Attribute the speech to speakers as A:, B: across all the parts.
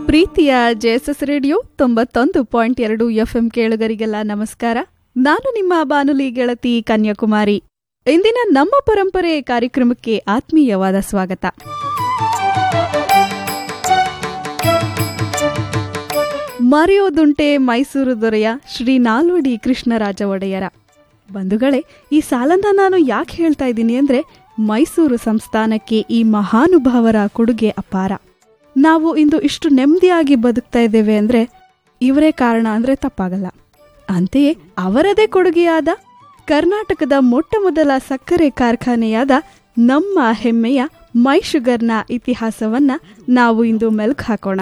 A: ಪ್ರೀತಿಯ JSS radio 91.2 FM ಕೇಳುಗರಿಗೆಲ್ಲ ನಮಸ್ಕಾರ. ನಾನು ನಿಮ್ಮ ಬಾನುಲಿ ಗೆಳತಿ ಕನ್ಯಾಕುಮಾರಿ. ಇಂದಿನ ನಮ್ಮ ಪರಂಪರೆ ಕಾರ್ಯಕ್ರಮಕ್ಕೆ ಆತ್ಮೀಯವಾದ ಸ್ವಾಗತ. ಮರೆಯೋದುಂಟೆ ಮೈಸೂರು ದೊರೆಯ ಶ್ರೀ ನಾಲ್ವಡಿ ಕೃಷ್ಣರಾಜ ಒಡೆಯರ. ಬಂಧುಗಳೇ, ಈ ಸಾಲನ್ನ ನಾನು ಯಾಕೆ ಹೇಳ್ತಾ ಇದ್ದೀನಿ ಅಂದ್ರೆ, ಮೈಸೂರು ಸಂಸ್ಥಾನಕ್ಕೆ ಈ ಮಹಾನುಭಾವರ ಕೊಡುಗೆ ಅಪಾರ. ನಾವು ಇಂದು ಇಷ್ಟು ನೆಮ್ಮದಿಯಾಗಿ ಬದುಕ್ತಾ ಇದ್ದೇವೆ ಅಂದ್ರೆ ಇವರೇ ಕಾರಣ ಅಂದ್ರೆ ತಪ್ಪಾಗಲ್ಲ. ಅಂತೆಯೇ ಅವರದೇ ಕೊಡುಗೆಯಾದ ಕರ್ನಾಟಕದ ಮೊಟ್ಟ ಮೊದಲ ಸಕ್ಕರೆ ಕಾರ್ಖಾನೆಯಾದ ನಮ್ಮ ಹೆಮ್ಮೆಯ ಮೈ ಶುಗರ್ನ ಇತಿಹಾಸವನ್ನ ನಾವು ಇಂದು ಮೆಲುಕು ಹಾಕೋಣ.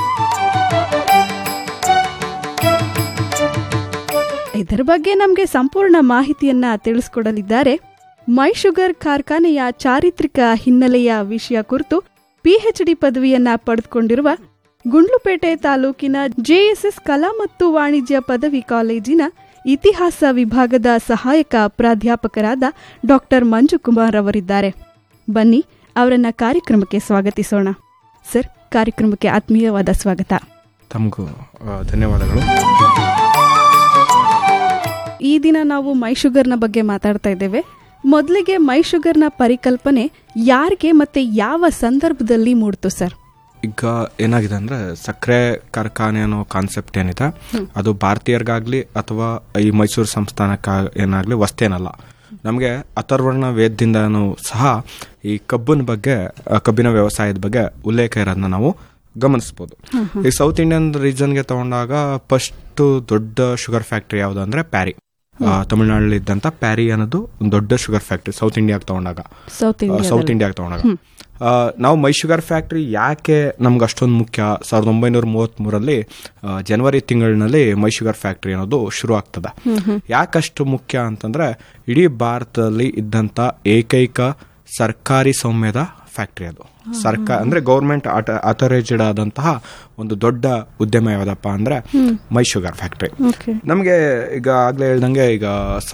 A: ಇದರ ಬಗ್ಗೆ ನಮಗೆ ಸಂಪೂರ್ಣ ಮಾಹಿತಿಯನ್ನ ತಿಳಿಸ್ಕೊಡಲಿದ್ದಾರೆ. ಮೈ ಶುಗರ್ ಕಾರ್ಖಾನೆಯ ಚಾರಿತ್ರಿಕ ಹಿನ್ನೆಲೆಯ ವಿಷಯ ಕುರಿತು PhD ಪದವಿಯನ್ನ ಪಡೆದುಕೊಂಡಿರುವ ಗುಂಡ್ಲುಪೇಟೆ ತಾಲೂಕಿನ JSS ಕಲಾ ಮತ್ತು ವಾಣಿಜ್ಯ ಪದವಿ ಕಾಲೇಜಿನ ಇತಿಹಾಸ ವಿಭಾಗದ ಸಹಾಯಕ ಪ್ರಾಧ್ಯಾಪಕರಾದ ಡಾಕ್ಟರ್ ಮಂಜುಕುಮಾರ್ ಅವರಿದ್ದಾರೆ. ಬನ್ನಿ ಅವರನ್ನ ಕಾರ್ಯಕ್ರಮಕ್ಕೆ ಸ್ವಾಗತಿಸೋಣ. ಸರ್, ಕಾರ್ಯಕ್ರಮಕ್ಕೆ ಆತ್ಮೀಯವಾದ ಸ್ವಾಗತ.
B: ತಮಗೂ ಧನ್ಯವಾದಗಳು.
A: ಈ ದಿನ ನಾವು ಮೈ ಶುಗರ್ನ ಬಗ್ಗೆ ಮಾತಾಡ್ತಾ ಇದ್ದೇವೆ. ಮೊದಲಿಗೆ ಮೈ ಶುಗರ್ನ ಪರಿಕಲ್ಪನೆ ಯಾರಿಗೆ ಮತ್ತೆ ಯಾವ ಸಂದರ್ಭದಲ್ಲಿ ಮೂಡ್ತು ಸರ್?
B: ಈಗ ಏನಾಗಿದೆ ಅಂದ್ರೆ, ಸಕ್ಕರೆ ಕಾರ್ಖಾನೆ ಅನ್ನೋ ಕಾನ್ಸೆಪ್ಟ್ ಏನಿದೆ ಅದು ಭಾರತೀಯರಿಗಾಗ್ಲಿ ಅಥವಾ ಈ ಮೈಸೂರು ಸಂಸ್ಥಾನಕ್ಕೆ ಏನಾಗ್ಲಿ ವಸ್ತೇನಲ್ಲ. ನಮಗೆ ಅಥರ್ವರ್ಣ ವೇದದಿಂದನೂ ಸಹ ಈ ಕಬ್ಬಿನ ವ್ಯವಸಾಯದ ಬಗ್ಗೆ ಉಲ್ಲೇಖ ಇರೋದನ್ನ ನಾವು ಗಮನಿಸಬಹುದು. ಈ ಸೌತ್ ಇಂಡಿಯನ್ ರೀಜನ್ಗೆ ತಗೊಂಡಾಗ ಫಸ್ಟ್ ದೊಡ್ಡ ಶುಗರ್ ಫ್ಯಾಕ್ಟರಿ ಯಾವುದು ಅಂದ್ರೆ ಪ್ಯಾರಿ. ತಮಿಳುನಾಡಲ್ಲಿ ಇದ್ದಂತ ಪ್ಯಾರಿ ಅನ್ನೋದು ಒಂದು ದೊಡ್ಡ ಶುಗರ್ ಫ್ಯಾಕ್ಟರಿ ಸೌತ್ ಇಂಡಿಯಾಗೆ ತಗೊಂಡಾಗ. ನಾವು ಮೈ ಶುಗರ್ ಫ್ಯಾಕ್ಟರಿ ಯಾಕೆ ನಮ್ಗೆ ಅಷ್ಟೊಂದು ಮುಖ್ಯ? 1933 ಜನವರಿ ತಿಂಗಳಿನಲ್ಲಿ ಮೈ ಶುಗರ್ ಫ್ಯಾಕ್ಟರಿ ಅನ್ನೋದು ಶುರು ಆಗ್ತದೆ. ಯಾಕಷ್ಟು ಮುಖ್ಯ ಅಂತಂದ್ರೆ, ಇಡೀ ಭಾರತದಲ್ಲಿ ಇದ್ದಂತ ಏಕೈಕ ಸರ್ಕಾರಿ ಸೌಮ್ಯದ ಫ್ಯಾಕ್ಟರಿ ಅದು. ಅಂದ್ರೆ ಗೌರ್ಮೆಂಟ್ ಅಥರೈಸ್ಡ್ ಆದಂತಹ ಒಂದು ದೊಡ್ಡ ಉದ್ಯಮ ಯಾವ್ದಪ್ಪ ಅಂದ್ರೆ ಮೈ ಶುಗರ್ ಫ್ಯಾಕ್ಟರಿ. ನಮಗೆ ಈಗ ಆಗ್ಲೇ ಹೇಳ್ದಂಗೆ, ಈಗ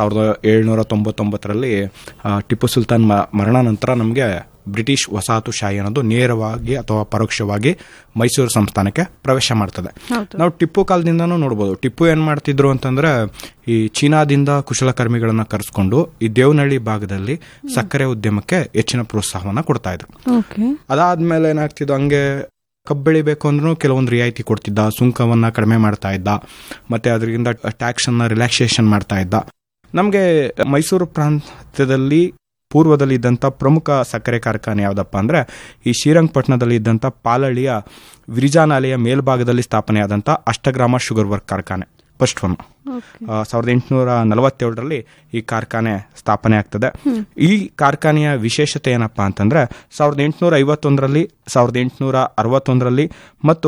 B: 1799 ಟಿಪ್ಪು ಸುಲ್ತಾನ್ ಮರಣ ನಂತರ ನಮಗೆ ಬ್ರಿಟಿಷ್ ವಸಾಹತುಶಾಹಿ ಅನ್ನೋದು ನೇರವಾಗಿ ಅಥವಾ ಪರೋಕ್ಷವಾಗಿ ಮೈಸೂರು ಸಂಸ್ಥಾನಕ್ಕೆ ಪ್ರವೇಶ ಮಾಡ್ತದೆ. ನಾವು ಟಿಪ್ಪು ಕಾಲದಿಂದನೂ ನೋಡ್ಬೋದು. ಟಿಪ್ಪು ಏನ್ ಮಾಡ್ತಿದ್ರು ಅಂತಂದ್ರೆ, ಈ ಚೀನಾದಿಂದ ಕುಶಲಕರ್ಮಿಗಳನ್ನ ಕರೆಸ್ಕೊಂಡು ಈ ದೇವನಹಳ್ಳಿ ಭಾಗದಲ್ಲಿ ಸಕ್ಕರೆ ಉದ್ಯಮಕ್ಕೆ ಹೆಚ್ಚಿನ ಪ್ರೋತ್ಸಾಹವನ್ನ ಕೊಡ್ತಾ ಇದ್ರು. ಅದಾದ್ಮೇಲೆ ಏನಾಗ್ತಿದ್ದು, ಹಂಗೆ ಕಬ್ಬು ಬೆಳಿಬೇಕು ಅಂದ್ರೂ ಕೆಲವೊಂದು ರಿಯಾಯಿತಿ ಕೊಡ್ತಿದ್ದ, ಸುಂಕವನ್ನ ಕಡಿಮೆ ಮಾಡ್ತಾ ಇದ್ದ, ಮತ್ತೆ ಅದರಿಂದ ಟ್ಯಾಕ್ಸ್ ಅನ್ನ ರಿಲ್ಯಾಕ್ಸೇಷನ್ ಮಾಡ್ತಾ ಇದ್ದ. ನಮ್ಗೆ ಮೈಸೂರು ಪ್ರಾಂತ್ಯದಲ್ಲಿ ಪೂರ್ವದಲ್ಲಿ ಇದ್ದಂಥ ಪ್ರಮುಖ ಸಕ್ಕರೆ ಕಾರ್ಖಾನೆ ಯಾವುದಪ್ಪ ಅಂದ್ರೆ, ಈ ಶ್ರೀರಂಗಪಟ್ಟಣದಲ್ಲಿ ಇದ್ದಂಥ ಪಾಲಳಿಯ ವಿರಿಜಾನಾಲೆಯ ಮೇಲ್ಭಾಗದಲ್ಲಿ ಸ್ಥಾಪನೆಯಾದಂಥ ಅಷ್ಟಗ್ರಾಮ ಶುಗರ್ ವರ್ಕ್ ಕಾರ್ಖಾನೆ ಫಸ್ಟ್ ಒನ್. 1847 ಈ ಕಾರ್ಖಾನೆ ಸ್ಥಾಪನೆ ಆಗ್ತದೆ. ಈ ಕಾರ್ಖಾನೆಯ ವಿಶೇಷತೆ ಏನಪ್ಪಾ ಅಂತಂದ್ರೆ, 1851, 1861 ಮತ್ತು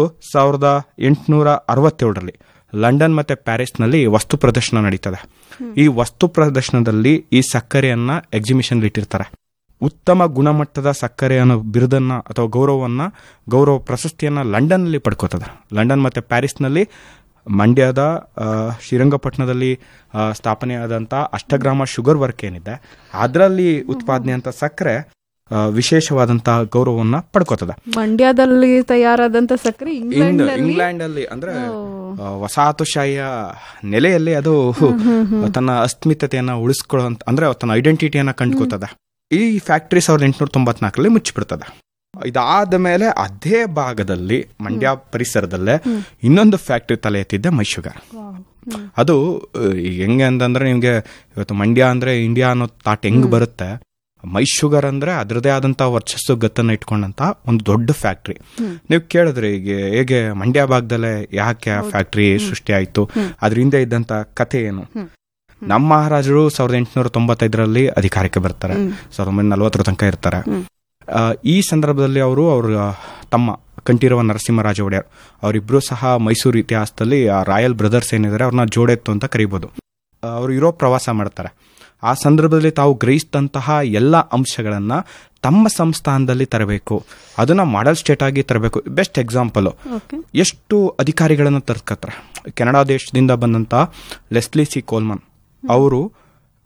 B: 1867 ಲಂಡನ್ ಮತ್ತೆ ಪ್ಯಾರಿಸ್ನಲ್ಲಿ ವಸ್ತು ಪ್ರದರ್ಶನ ನಡೀತದೆ. ಈ ವಸ್ತು ಪ್ರದರ್ಶನದಲ್ಲಿ ಈ ಸಕ್ಕರೆಯನ್ನ ಎಕ್ಸಿಬಿಷನ್ ಇಟ್ಟಿರ್ತಾರೆ. ಉತ್ತಮ ಗುಣಮಟ್ಟದ ಸಕ್ಕರೆ ಅನ್ನೋ ಬಿರುದನ್ನ ಅಥವಾ ಗೌರವ ಪ್ರಶಸ್ತಿಯನ್ನ ಲಂಡನ್ ನಲ್ಲಿ ಪಡ್ಕೋತದೆ. ಲಂಡನ್ ಮತ್ತೆ ಪ್ಯಾರಿಸ್ನಲ್ಲಿ ಮಂಡ್ಯದ ಶ್ರೀರಂಗಪಟ್ಟಣದಲ್ಲಿ ಸ್ಥಾಪನೆಯಾದಂಥ ಅಷ್ಟಗ್ರಾಮ ಶುಗರ್ ವರ್ಕ್ ಏನಿದೆ ಅದರಲ್ಲಿ ಉತ್ಪಾದನೆ ಅಂತ ಸಕ್ಕರೆ ವಿಶೇಷವಾದಂತಹ ಗೌರವವನ್ನ ಪಡ್ಕೋತದೆ.
A: ಮಂಡ್ಯದಲ್ಲಿ ತಯಾರಾದಂತ ಸಕ್ಕರೆ
B: ಇಂಗ್ಲೆಂಡ್ ಅಲ್ಲಿ ಅಂದ್ರೆ ವಸಾಹತುಶಾಹಿಯ ನೆಲೆಯಲ್ಲಿ ಅದು ತನ್ನ ಅಸ್ಮಿತತೆಯನ್ನ ಉಳಿಸ್ಕೊಳ್ಳೋ ಅಂದ್ರೆ ತನ್ನ ಐಡೆಂಟಿಟಿಯನ್ನ ಕಂಡುಕೋತದೆ. ಈ ಫ್ಯಾಕ್ಟರಿ 1894 ಮುಚ್ಚಿಬಿಡ್ತದೆ. ಇದಾದ ಮೇಲೆ ಅದೇ ಭಾಗದಲ್ಲಿ ಮಂಡ್ಯ ಪರಿಸರದಲ್ಲೇ ಇನ್ನೊಂದು ಫ್ಯಾಕ್ಟರಿ ತಲೆ ಎತ್ತಿದ್ದೆ ಮೈ ಶುಗರ್. ಅದು ಹೆಂಗೆ ಅಂತಂದ್ರೆ, ನಿಮ್ಗೆ ಇವತ್ತು ಮಂಡ್ಯ ಅಂದ್ರೆ ಇಂಡಿಯಾ ಅನ್ನೋ ತಾಟ್ ಹೆಂಗ್ ಬರುತ್ತೆ, ಮೈ ಶುಗರ್ ಅಂದ್ರೆ ಅದರದೇ ಆದಂತ ವರ್ಚಸ್ಸು ಗತ್ತನ್ನ ಇಟ್ಕೊಂಡಂತ ಒಂದು ದೊಡ್ಡ ಫ್ಯಾಕ್ಟರಿ. ನೀವು ಕೇಳಿದ್ರೆ ಈಗ ಹೇಗೆ ಮಂಡ್ಯ ಭಾಗದಲ್ಲೇ ಯಾಕೆ ಫ್ಯಾಕ್ಟರಿ ಸೃಷ್ಟಿ ಆಯ್ತು, ಅದರಿಂದ ಇದ್ದಂತ ಕಥೆ ಏನು? ನಮ್ಮ ಮಹಾರಾಜರು 1895 ಅಧಿಕಾರಕ್ಕೆ ಬರ್ತಾರೆ. 1940 ತನಕ ಇರ್ತಾರೆ. ಈ ಸಂದರ್ಭದಲ್ಲಿ ಅವ್ರ ತಮ್ಮ ಕಂಠೀರವ ನರಸಿಂಹರಾಜ ಒಡೆಯರ್ ಅವರಿಬ್ರು ಸಹ ಮೈಸೂರು ಇತಿಹಾಸದಲ್ಲಿ ರಾಯಲ್ ಬ್ರದರ್ಸ್ ಏನಿದ್ದಾರೆ ಅವ್ರನ್ನ ಜೋಡೆತ್ತು ಅಂತ ಕರೀಬಹುದು. ಅವರು ಯುರೋಪ್ ಪ್ರವಾಸ ಮಾಡ್ತಾರೆ. ಆ ಸಂದರ್ಭದಲ್ಲಿ ತಾವು ಗ್ರಹಿಸಿದಂತಹ ಎಲ್ಲ ಅಂಶಗಳನ್ನ ತಮ್ಮ ಸಂಸ್ಥಾನದಲ್ಲಿ ತರಬೇಕು, ಅದನ್ನ ಮಾಡೆಲ್ ಸ್ಟೇಟ್ ಆಗಿ ತರಬೇಕು. ಬೆಸ್ಟ್ ಎಕ್ಸಾಂಪಲ್, ಎಷ್ಟು ಅಧಿಕಾರಿಗಳನ್ನ ತರ್ಸ್ಕತ್ತಾರೆ. ಕೆನಡಾ ದೇಶದಿಂದ ಬಂದಂತ ಲೆಸ್ಲಿ ಸಿ ಕೋಲ್ಮನ್ ಅವರು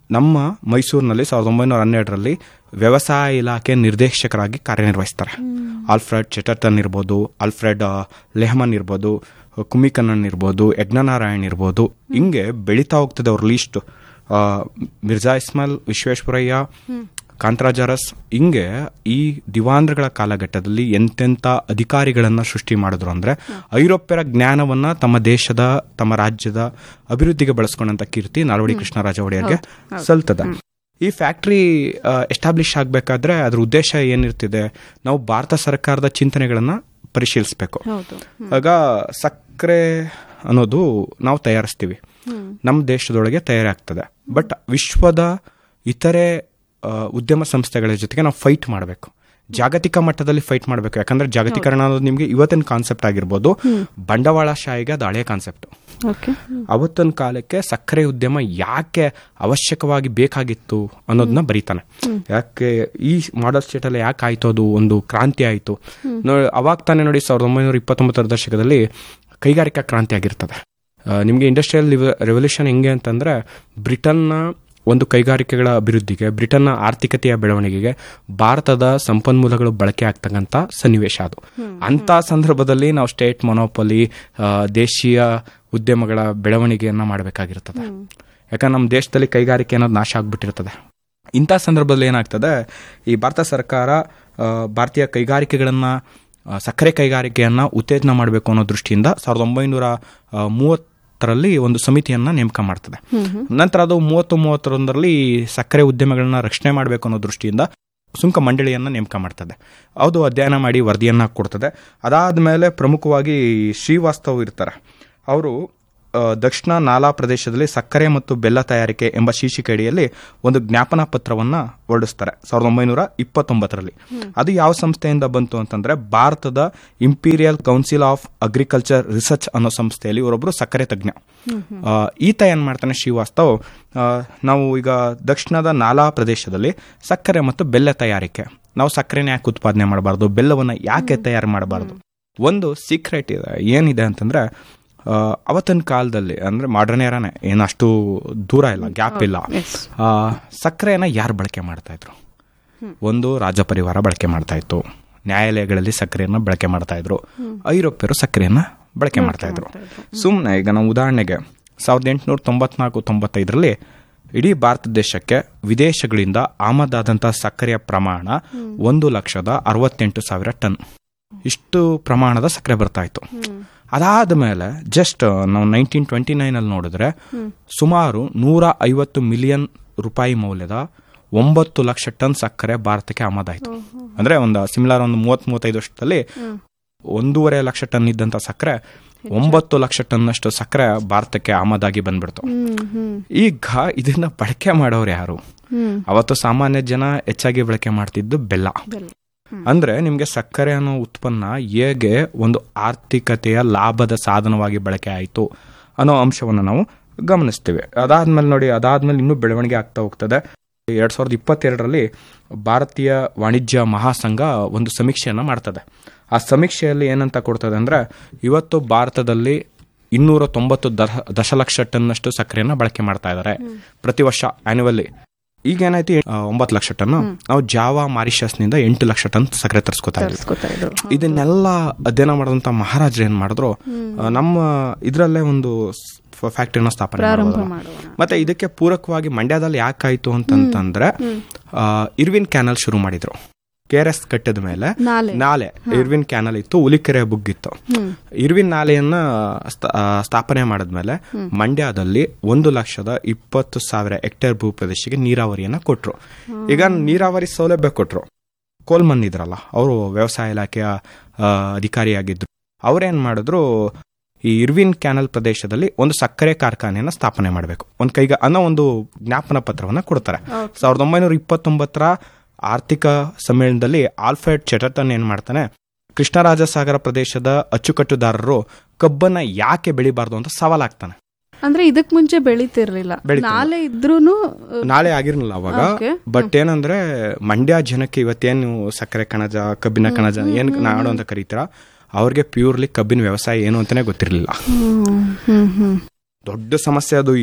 B: ನಮ್ಮ ಮೈಸೂರಿನಲ್ಲಿ 1912ರಲ್ಲಿ ವ್ಯವಸಾಯ ಇಲಾಖೆ ನಿರ್ದೇಶಕರಾಗಿ ಕಾರ್ಯನಿರ್ವಹಿಸ್ತಾರೆ. ಆಲ್ಫ್ರೆಡ್ ಚೆಟರ್ಟನ್ ಇರ್ಬೋದು, ಆಲ್ಫ್ರೆಡ್ ಲೆಹಮನ್ ಇರ್ಬೋದು, ಕುಮಿಕಣ್ಣನ್ ಇರ್ಬೋದು, ಯಜ್ಞನಾರಾಯಣ್ ಇರ್ಬೋದು, ಹಿಂಗೆ ಬೆಳೀತಾ ಹೋಗ್ತದೆ ಅವ್ರ ಲೀಸ್ಟ್. ಮಿರ್ಜಾ ಇಸ್ಮಾಯಿಲ್, ವಿಶ್ವೇಶ್ವರಯ್ಯ, ಕಾಂತರಾಜಾರಸ್, ಹಿಂಗೆ ಈ ದಿವಾಂದ್ರಗಳ ಕಾಲಘಟ್ಟದಲ್ಲಿ ಎಂತೆಂಥ ಅಧಿಕಾರಿಗಳನ್ನ ಸೃಷ್ಟಿ ಮಾಡಿದ್ರು ಅಂದ್ರೆ ಐರೋಪ್ಯರ ಜ್ಞಾನವನ್ನ ತಮ್ಮ ದೇಶದ, ತಮ್ಮ ರಾಜ್ಯದ ಅಭಿವೃದ್ಧಿಗೆ ಬಳಸ್ಕೊಂಡಂತ ಕೀರ್ತಿ ನಾಲ್ವಡಿ ಕೃಷ್ಣರಾಜ ಒಡೆಯರ್ಗೆ ಸಲ್ತದ. ಈ ಫ್ಯಾಕ್ಟ್ರಿ ಎಸ್ಟಾಬ್ಲಿಷ್ ಆಗಬೇಕಾದ್ರೆ ಅದ್ರ ಉದ್ದೇಶ ಏನಿರ್ತಿದೆ, ನಾವು ಭಾರತ ಸರ್ಕಾರದ ಚಿಂತನೆಗಳನ್ನ ಪರಿಶೀಲಿಸಬೇಕು. ಆಗ ಸಕ್ಕರೆ ಅನ್ನೋದು ನಾವು ತಯಾರಿಸ್ತೀವಿ, ನಮ್ಮ ದೇಶದೊಳಗೆ ತಯಾರಾಗ್ತದೆ. ಬಟ್ ವಿಶ್ವದ ಇತರೆ ಉದ್ಯಮ ಸಂಸ್ಥೆಗಳ ಜೊತೆಗೆ ನಾವು ಫೈಟ್ ಮಾಡಬೇಕು, ಜಾಗತಿಕ ಮಟ್ಟದಲ್ಲಿ ಫೈಟ್ ಮಾಡಬೇಕು. ಯಾಕಂದ್ರೆ ಜಾಗತೀಕರಣ ಅನ್ನೋದು ನಿಮಗೆ ಇವತ್ತಿನ ಕಾನ್ಸೆಪ್ಟ್ ಆಗಿರ್ಬೋದು, ಬಂಡವಾಳಶಾಹಿಗೆ ಅದು ಹಳೆಯ ಕಾನ್ಸೆಪ್ಟ್. ಅವತ್ತಿನ ಕಾಲಕ್ಕೆ ಸಕ್ಕರೆ ಉದ್ಯಮ ಯಾಕೆ ಅವಶ್ಯಕವಾಗಿ ಬೇಕಾಗಿತ್ತು ಅನ್ನೋದನ್ನ ಬರೀತಾನೆ. ಯಾಕೆ ಈ ಮಾಡಲ್ ಸ್ಟೇಟ್ ಅಲ್ಲಿ ಯಾಕೆ ಆಯ್ತು, ಅದು ಒಂದು ಕ್ರಾಂತಿ ಆಯ್ತು. ಅವಾಗ ತಾನೇ ನೋಡಿ 1929 ದಶಕದಲ್ಲಿ ಕೈಗಾರಿಕಾ ಕ್ರಾಂತಿ ಆಗಿರ್ತದೆ. ನಿಮಗೆ ಇಂಡಸ್ಟ್ರಿಯಲ್ ರೆವಲ್ಯೂಷನ್ ಹೆಂಗೆ ಅಂತಂದ್ರೆ, ಬ್ರಿಟನ್ನ ಒಂದು ಕೈಗಾರಿಕೆಗಳ ಅಭಿವೃದ್ಧಿಗೆ, ಬ್ರಿಟನ್ನ ಆರ್ಥಿಕತೆಯ ಬೆಳವಣಿಗೆಗೆ ಭಾರತದ ಸಂಪನ್ಮೂಲಗಳು ಬಳಕೆ ಆಗ್ತಕ್ಕಂಥ ಸನ್ನಿವೇಶ ಅದು. ಅಂತ ಸಂದರ್ಭದಲ್ಲಿ ನಾವು ಸ್ಟೇಟ್ ಮೊನೋಪಲಿ, ದೇಶೀಯ ಉದ್ಯಮಗಳ ಬೆಳವಣಿಗೆಯನ್ನ ಮಾಡಬೇಕಾಗಿರ್ತದೆ. ಯಾಕಂದ್ರೆ ನಮ್ಮ ದೇಶದಲ್ಲಿ ಕೈಗಾರಿಕೆ ಅನ್ನೋದು ನಾಶ ಆಗ್ಬಿಟ್ಟಿರ್ತದೆ. ಇಂಥ ಸಂದರ್ಭದಲ್ಲಿ ಏನಾಗ್ತದೆ, ಈ ಭಾರತ ಸರ್ಕಾರ ಭಾರತೀಯ ಕೈಗಾರಿಕೆಗಳನ್ನ, ಸಕ್ಕರೆ ಕೈಗಾರಿಕೆಯನ್ನ ಉತ್ತೇಜನ ಮಾಡಬೇಕು ಅನ್ನೋ ದೃಷ್ಟಿಯಿಂದ 1930ರಲ್ಲಿ ಒಂದು ಸಮಿತಿಯನ್ನ ನೇಮಕ ಮಾಡ್ತದೆ. ನಂತರ ಅದು 30-31ರಲ್ಲಿ ಸಕ್ಕರೆ ಉದ್ಯಮಗಳನ್ನ ರಕ್ಷಣೆ ಮಾಡಬೇಕು ಅನ್ನೋ ದೃಷ್ಟಿಯಿಂದ ಸುಂಕ ಮಂಡಳಿಯನ್ನ ನೇಮಕ ಮಾಡ್ತದೆ. ಅದು ಅಧ್ಯಯನ ಮಾಡಿ ವರದಿಯನ್ನ ಕೊಡ್ತದೆ. ಅದಾದ್ಮೇಲೆ ಪ್ರಮುಖವಾಗಿ ಶ್ರೀವಾಸ್ತವ್ ಇರ್ತಾರೆ. ಅವರು ದಕ್ಷಿಣ ನಾಲಾ ಪ್ರದೇಶದಲ್ಲಿ ಸಕ್ಕರೆ ಮತ್ತು ಬೆಲ್ಲ ತಯಾರಿಕೆ ಎಂಬ ಶೀರ್ಷಿಕೆಯಡಿಯಲ್ಲಿ ಒಂದು ಜ್ಞಾಪನಾ ಪತ್ರವನ್ನ ಹೊರಡಿಸ್ತಾರೆ 1929ರಲ್ಲಿ. ಅದು ಯಾವ ಸಂಸ್ಥೆಯಿಂದ ಬಂತು ಅಂತಂದ್ರೆ, ಭಾರತದ imperial council of agriculture research ಅನ್ನೋ ಸಂಸ್ಥೆಯಲ್ಲಿ ಇವರೊಬ್ರು ಸಕ್ಕರೆ ತಜ್ಞ. ಈತ ಏನ್ ಮಾಡ್ತಾನೆ ಶ್ರೀವಾಸ್ತವ್, ನಾವು ಈಗ ದಕ್ಷಿಣದ ನಾಲಾ ಪ್ರದೇಶದಲ್ಲಿ ಸಕ್ಕರೆ ಮತ್ತು ಬೆಲ್ಲ ತಯಾರಿಕೆ, ನಾವು ಸಕ್ಕರೆನ ಯಾಕೆ ಉತ್ಪಾದನೆ ಮಾಡಬಾರ್ದು, ಬೆಲ್ಲವನ್ನ ಯಾಕೆ ತಯಾರು ಮಾಡಬಾರ್ದು. ಒಂದು ಸೀಕ್ರೆಟ್ ಇದೆ, ಏನಿದೆ ಅಂತಂದ್ರೆ, ಅವತ್ತಿನ ಕಾಲದಲ್ಲಿ ಅಂದ್ರೆ ಮಾಡರ್ನ್ ಏರಾನೆ, ಏನಷ್ಟು ದೂರ ಇಲ್ಲ, ಗ್ಯಾಪ್ ಇಲ್ಲ. ಸಕ್ಕರೆಯನ್ನ ಯಾರು ಬಳಕೆ ಮಾಡ್ತಾ ಇದ್ರು? ಒಂದು ರಾಜ ಪರಿವಾರ ಬಳಕೆ ಮಾಡ್ತಾ ಇತ್ತು, ನ್ಯಾಯಾಲಯಗಳಲ್ಲಿ ಸಕ್ಕರೆಯನ್ನ ಬಳಕೆ ಮಾಡ್ತಾ ಇದ್ರು, ಐರೋಪ್ಯರು ಸಕ್ಕರೆಯನ್ನ ಬಳಕೆ ಮಾಡ್ತಾ ಇದ್ರು. ಸುಮ್ಮನೆ ಈಗ ನಾವು ಉದಾಹರಣೆಗೆ 1894-95ರಲ್ಲಿ ಇಡೀ ಭಾರತ ದೇಶಕ್ಕೆ ವಿದೇಶಗಳಿಂದ ಆಮದಾದಂಥ ಸಕ್ಕರೆಯ ಪ್ರಮಾಣ 1,68,000 ಟನ್. ಇಷ್ಟು ಪ್ರಮಾಣದ ಸಕ್ಕರೆ ಬರ್ತಾ ಇತ್ತು. ಅದಾದ್ಮೇಲೆ ಜಸ್ಟ್ ನಾವು 1929 ನೋಡಿದ್ರೆ ಸುಮಾರು 150 ಮಿಲಿಯನ್ ರೂಪಾಯಿ ಮೌಲ್ಯದ 9 ಲಕ್ಷ ಟನ್ ಸಕ್ಕರೆ ಭಾರತಕ್ಕೆ ಆಮದಾಯಿತು. ಅಂದ್ರೆ ಒಂದು ಸಿಮಿಲರ್ ಒಂದು 30-35 ವರ್ಷದಲ್ಲಿ 1.5 ಲಕ್ಷ ಟನ್ ಇದ್ದಂತ ಸಕ್ಕರೆ 9 ಲಕ್ಷ ಟನ್ ಅಷ್ಟು ಸಕ್ಕರೆ ಭಾರತಕ್ಕೆ ಆಮದಾಗಿ ಬಂದ್ಬಿಡ್ತು. ಈಗ ಇದನ್ನ ಬಳಕೆ ಮಾಡೋರು ಯಾರು? ಅವತ್ತು ಸಾಮಾನ್ಯ ಜನ ಹೆಚ್ಚಾಗಿ ಬಳಕೆ ಮಾಡ್ತಿದ್ದು ಬೆಲ್ಲ. ಅಂದ್ರೆ ನಿಮ್ಗೆ ಸಕ್ಕರೆ ಅನ್ನೋ ಉತ್ಪನ್ನ ಹೇಗೆ ಒಂದು ಆರ್ಥಿಕತೆಯ ಲಾಭದ ಸಾಧನವಾಗಿ ಬಳಕೆ ಆಯಿತು ಅನ್ನೋ ಅಂಶವನ್ನು ನಾವು ಗಮನಿಸ್ತೀವಿ. ಅದಾದ್ಮೇಲೆ ಇನ್ನೂ ಬೆಳವಣಿಗೆ ಆಗ್ತಾ ಹೋಗ್ತದೆ. 2022ರಲ್ಲಿ ಭಾರತೀಯ ವಾಣಿಜ್ಯ ಮಹಾಸಂಘ ಒಂದು ಸಮೀಕ್ಷೆಯನ್ನ ಮಾಡ್ತದೆ. ಆ ಸಮೀಕ್ಷೆಯಲ್ಲಿ ಏನಂತ ಕೊಡ್ತದೆ ಅಂದ್ರೆ, ಇವತ್ತು ಭಾರತದಲ್ಲಿ 290 ದಶಲಕ್ಷ ಟನ್ ಅಷ್ಟು ಸಕ್ಕರೆಯನ್ನ ಬಳಕೆ ಮಾಡ್ತಾ ಇದ್ದಾರೆ ಪ್ರತಿ ವರ್ಷ ಆನ್ಯುವಲ್ಲಿ. ಈಗ ಏನಾಯ್ತು, 9 ಲಕ್ಷ ಟನ್. ನಾವು ಜಾವಾ ಮಾರಿಷಸ್ನಿಂದ 8 ಲಕ್ಷ ಟನ್ ಸಕ್ಕರೆ ತರಿಸ್ಕೊತಾ ಇದ್ವಿ. ಇದನ್ನೆಲ್ಲ ಅಧ್ಯಯನ ಮಾಡಿದಂತ ಮಹಾರಾಜರು ಏನ್ ಮಾಡಿದ್ರು, ನಮ್ಮ ಇದರಲ್ಲೇ ಒಂದು ಫ್ಯಾಕ್ಟರಿನ ಸ್ಥಾಪನೆ ಮಾಡಿದ್ರು. ಮತ್ತೆ ಇದಕ್ಕೆ ಪೂರಕವಾಗಿ ಮಂಡ್ಯದಲ್ಲಿ ಯಾಕಾಯ್ತು ಅಂತಂದ್ರೆ, ಇರ್ವಿನ್ ಕ್ಯಾನಲ್ ಶುರು ಮಾಡಿದ್ರು. KRS ಕಟ್ಟಿದ ಮೇಲೆ ನಾಲೆ ಇರ್ವಿನ್ ಕ್ಯಾನಲ್ ಇತ್ತು, ಹುಲಿಕೆರೆ ಬುಗ್ಗಿತ್ತು. ಇರ್ವಿನ್ ನಾಲೆಯನ್ನ ಸ್ಥಾಪನೆ ಮಾಡಿದ್ಮೇಲೆ ಮಂಡ್ಯದಲ್ಲಿ 1,20,000 ಹೆಕ್ಟೇರ್ ಭೂ ಪ್ರದೇಶಕ್ಕೆ ನೀರಾವರಿಯನ್ನ ಕೊಟ್ರು. ಈಗ ನೀರಾವರಿ ಸೌಲಭ್ಯ ಕೊಟ್ರು. ಕೋಲ್ಮನ್ ಇದ್ರಲ್ಲ, ಅವರು ವ್ಯವಸಾಯ ಇಲಾಖೆಯ ಅಧಿಕಾರಿಯಾಗಿದ್ರು. ಅವ್ರೇನ್ ಮಾಡಿದ್ರು, ಈ ಇರ್ವಿನ್ ಕ್ಯಾನಲ್ ಪ್ರದೇಶದಲ್ಲಿ ಒಂದು ಸಕ್ಕರೆ ಕಾರ್ಖಾನೆಯನ್ನ ಸ್ಥಾಪನೆ ಮಾಡಬೇಕು ಅನ್ನೋ ಒಂದು ಜ್ಞಾಪನ ಪತ್ರವನ್ನ ಕೊಡ್ತಾರೆ. 1929ರ ಆರ್ಥಿಕ ಸಮ್ಮೇಳನದಲ್ಲಿ ಆಲ್ಫ್ರೆಡ್ ಚೆಟರ್ಟನ್ ಏನ್ ಮಾಡ್ತಾನೆ, ಕೃಷ್ಣರಾಜಸಾಗರ ಪ್ರದೇಶದ ಅಚ್ಚುಕಟ್ಟುದಾರರು ಕಬ್ಬನ್ನ ಯಾಕೆ ಬೆಳಿಬಾರ್ದು ಅಂತ ಸವಾಲಾಗ್ತಾನೆ.
A: ಅಂದ್ರೆ ಇದಕ್ ಮುಂಚೆ ಬೆಳಿತಿರ್ಲಿಲ್ಲ, ನಾಳೆ ಇದ್ರೂನು
B: ನಾಳೆ ಆಗಿರ್ಲಿಲ್ಲ ಅವಾಗ. ಬಟ್ ಏನಂದ್ರೆ, ಮಂಡ್ಯ ಜನಕ್ಕೆ ಇವತ್ತೇನು ಸಕ್ಕರೆ ಕಣಜ, ಕಬ್ಬಿನ ಕಣಜ ಏನ್ ನಾಡು ಅಂತ ಕರೀತೀರ, ಅವ್ರಿಗೆ ಪ್ಯೂರ್ಲಿ ಕಬ್ಬಿನ ವ್ಯವಸಾಯ ಏನು ಅಂತಾನೆ ಗೊತ್ತಿರ್ಲಿಲ್ಲ. ದೊಡ್ಡ ಸಮಸ್ಯೆ ಅದು.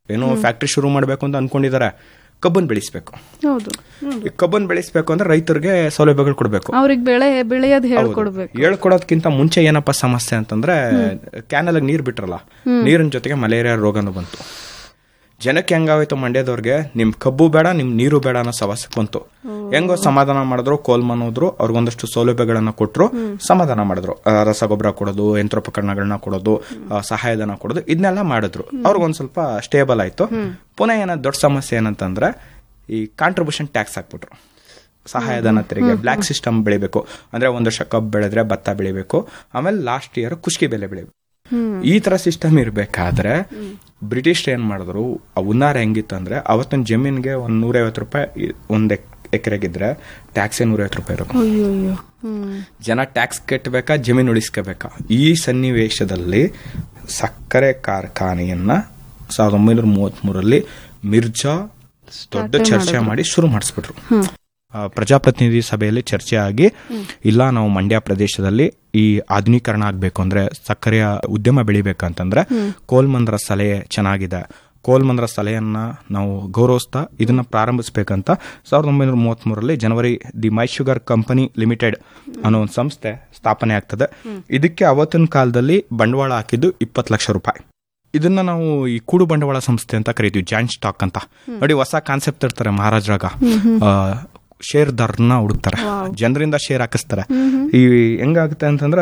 B: ಏನೋ ಫ್ಯಾಕ್ಟ್ರಿ ಶುರು ಮಾಡಬೇಕು ಅಂತ ಅನ್ಕೊಂಡಿದ್ದಾರೆ. ಕಬ್ಬನ್ ಬೆಳೆಸಬೇಕು.
A: ಹೌದು,
B: ಈ ಕಬ್ಬನ್ ಬೆಳೆಸಬೇಕು ಅಂದ್ರೆ ರೈತರಿಗೆ ಸೌಲಭ್ಯಗಳು ಕೊಡಬೇಕು,
A: ಅವ್ರಿಗೆ ಬೆಳೆಯೋದು ಹೇಳ್ಕೊಡ್ಬೇಕು.
B: ಹೇಳ್ಕೊಡೋದಕ್ಕಿಂತ ಮುಂಚೆ ಏನಪ್ಪ ಸಮಸ್ಯೆ ಅಂತಂದ್ರೆ ಕ್ಯಾನಲ್ ನೀರ್ ಬಿಟ್ರಲ್ಲ, ನೀರಿನ ಜೊತೆಗೆ ಮಲೇರಿಯಾ ರೋಗನೂ ಬಂತು. ಜನಕ್ಕೆ ಹೆಂಗಾಯ್ತು, ಮಂಡ್ಯದವ್ರಿಗೆ ನಿಮ್ ಕಬ್ಬು ಬೇಡ, ನಿಮ್ ನೀರು ಬೇಡ ಅನ್ನೋ ಸಮಸ್ಯೆ ಬಂತು. ಹೆಂಗೋ ಸಮಾಧಾನ ಮಾಡಿದ್ರು, ಕೋಲ್ಮನ್ ಹೋದ್ರು, ಅವ್ರಿಗೊಂದಷ್ಟು ಸೌಲಭ್ಯಗಳನ್ನ ಕೊಟ್ಟರು, ಸಮಾಧಾನ ಮಾಡಿದ್ರು. ರಸಗೊಬ್ಬರ ಕೊಡೋದು, ಯಂತ್ರೋಪಕರಣಗಳನ್ನ ಕೊಡೋದು, ಸಹಾಯಧನ ಕೊಡೋದು, ಇದನ್ನೆಲ್ಲ ಮಾಡಿದ್ರು. ಅವ್ರಿಗೊಂದ್ ಸ್ವಲ್ಪ ಸ್ಟೇಬಲ್ ಆಯ್ತು. ಪುನಃ ಏನಾದ್ರು ದೊಡ್ಡ ಸಮಸ್ಯೆ ಏನಂತಂದ್ರೆ ಈ ಕಾಂಟ್ರಿಬ್ಯೂಷನ್ ಟ್ಯಾಕ್ಸ್ ಹಾಕ್ಬಿಟ್ರು. ಸಹಾಯಧನ ತೆರಿಗೆ, ಬ್ಲಾಕ್ ಸಿಸ್ಟಮ್ ಬೆಳಿಬೇಕು ಅಂದ್ರೆ 1 ವರ್ಷ ಕಬ್ಬು ಬೆಳೆದ್ರೆ ಭತ್ತ ಬೆಳಿಬೇಕು, ಆಮೇಲೆ ಲಾಸ್ಟ್ ಇಯರ್ ಕುಷ್ಕಿ ಬೆಲೆ ಬೆಳಿಬೇಕು. ಈ ತರ ಸಿಸ್ಟಮ್ ಇರ್ಬೇಕಾದ್ರೆ ಬ್ರಿಟಿಷ್ ಏನ್ ಮಾಡಿದ್ರು, ಉನ್ನಾರ ಹೆಂಗಿತ್ತು ಅಂದ್ರೆ ಅವತ್ತಿನ ಜಮೀನ್ಗೆ 150 ರೂಪಾಯಿ ಒಂದ್ ಎಕರೆಗಿದ್ರೆ ಟ್ಯಾಕ್ಸ್ 150 ರೂಪಾಯಿ ಇರೋದು. ಜನ ಟ್ಯಾಕ್ಸ್ ಕಟ್ಟಬೇಕಾ, ಜಮೀನು ಉಳಿಸ್ಕೋಬೇಕಾ? ಈ ಸನ್ನಿವೇಶದಲ್ಲಿ ಸಕ್ಕರೆ ಕಾರ್ಖಾನೆಯನ್ನ 1933 ಮಿರ್ಜಾ ದೊಡ್ಡ ಚರ್ಚೆ ಮಾಡಿ ಶುರು ಮಾಡಿಸ್ಬಿಟ್ರು. ಪ್ರಜಾಪ್ರತಿನಿಧಿ ಸಭೆಯಲ್ಲಿ ಚರ್ಚೆ ಆಗಿ, ಇಲ್ಲ ನಾವು ಮಂಡ್ಯ ಪ್ರದೇಶದಲ್ಲಿ ಈ ಆಧುನೀಕರಣ ಆಗ್ಬೇಕು ಅಂದ್ರೆ, ಸಕ್ಕರೆಯ ಉದ್ಯಮ ಬೆಳಿಬೇಕಂತಂದ್ರೆ ಕೋಲ್ಮನ್ರ ಸಲಹೆ ಚೆನ್ನಾಗಿದೆ, ಕೋಲ್ಮನ್ರ ಸಲಹೆಯನ್ನ ನಾವು ಗೌರವಿಸ್ತಾ ಇದನ್ನ ಪ್ರಾರಂಭಿಸಬೇಕಂತ 1933 ಜನವರಿ the my sugar company limited ಅನ್ನೋ ಒಂದು ಸಂಸ್ಥೆ ಸ್ಥಾಪನೆ ಆಗ್ತದೆ. ಇದಕ್ಕೆ ಅವತ್ತಿನ ಕಾಲದಲ್ಲಿ ಬಂಡವಾಳ ಹಾಕಿದ್ದು 20 ಲಕ್ಷ ರೂಪಾಯಿ. ಇದನ್ನ ನಾವು ಈ ಕೂಡು ಬಂಡವಾಳ ಸಂಸ್ಥೆ ಅಂತ ಕರಿತೀವಿ, ಜಾಯಿಂಟ್ ಸ್ಟಾಕ್ ಅಂತ. ನೋಡಿ, ಹೊಸ ಕಾನ್ಸೆಪ್ಟ್ ಇರ್ತಾರೆ ಮಹಾರಾಜರಾಗ, ಶೇರ್ದಾರನ್ನ ಹುಡುಕ್ತಾರೆ, ಜನರಿಂದ ಶೇರ್ ಹಾಕಿಸ್ತಾರೆ. ಈ ಹೆಂಗಾಗುತ್ತೆ ಅಂತಂದ್ರೆ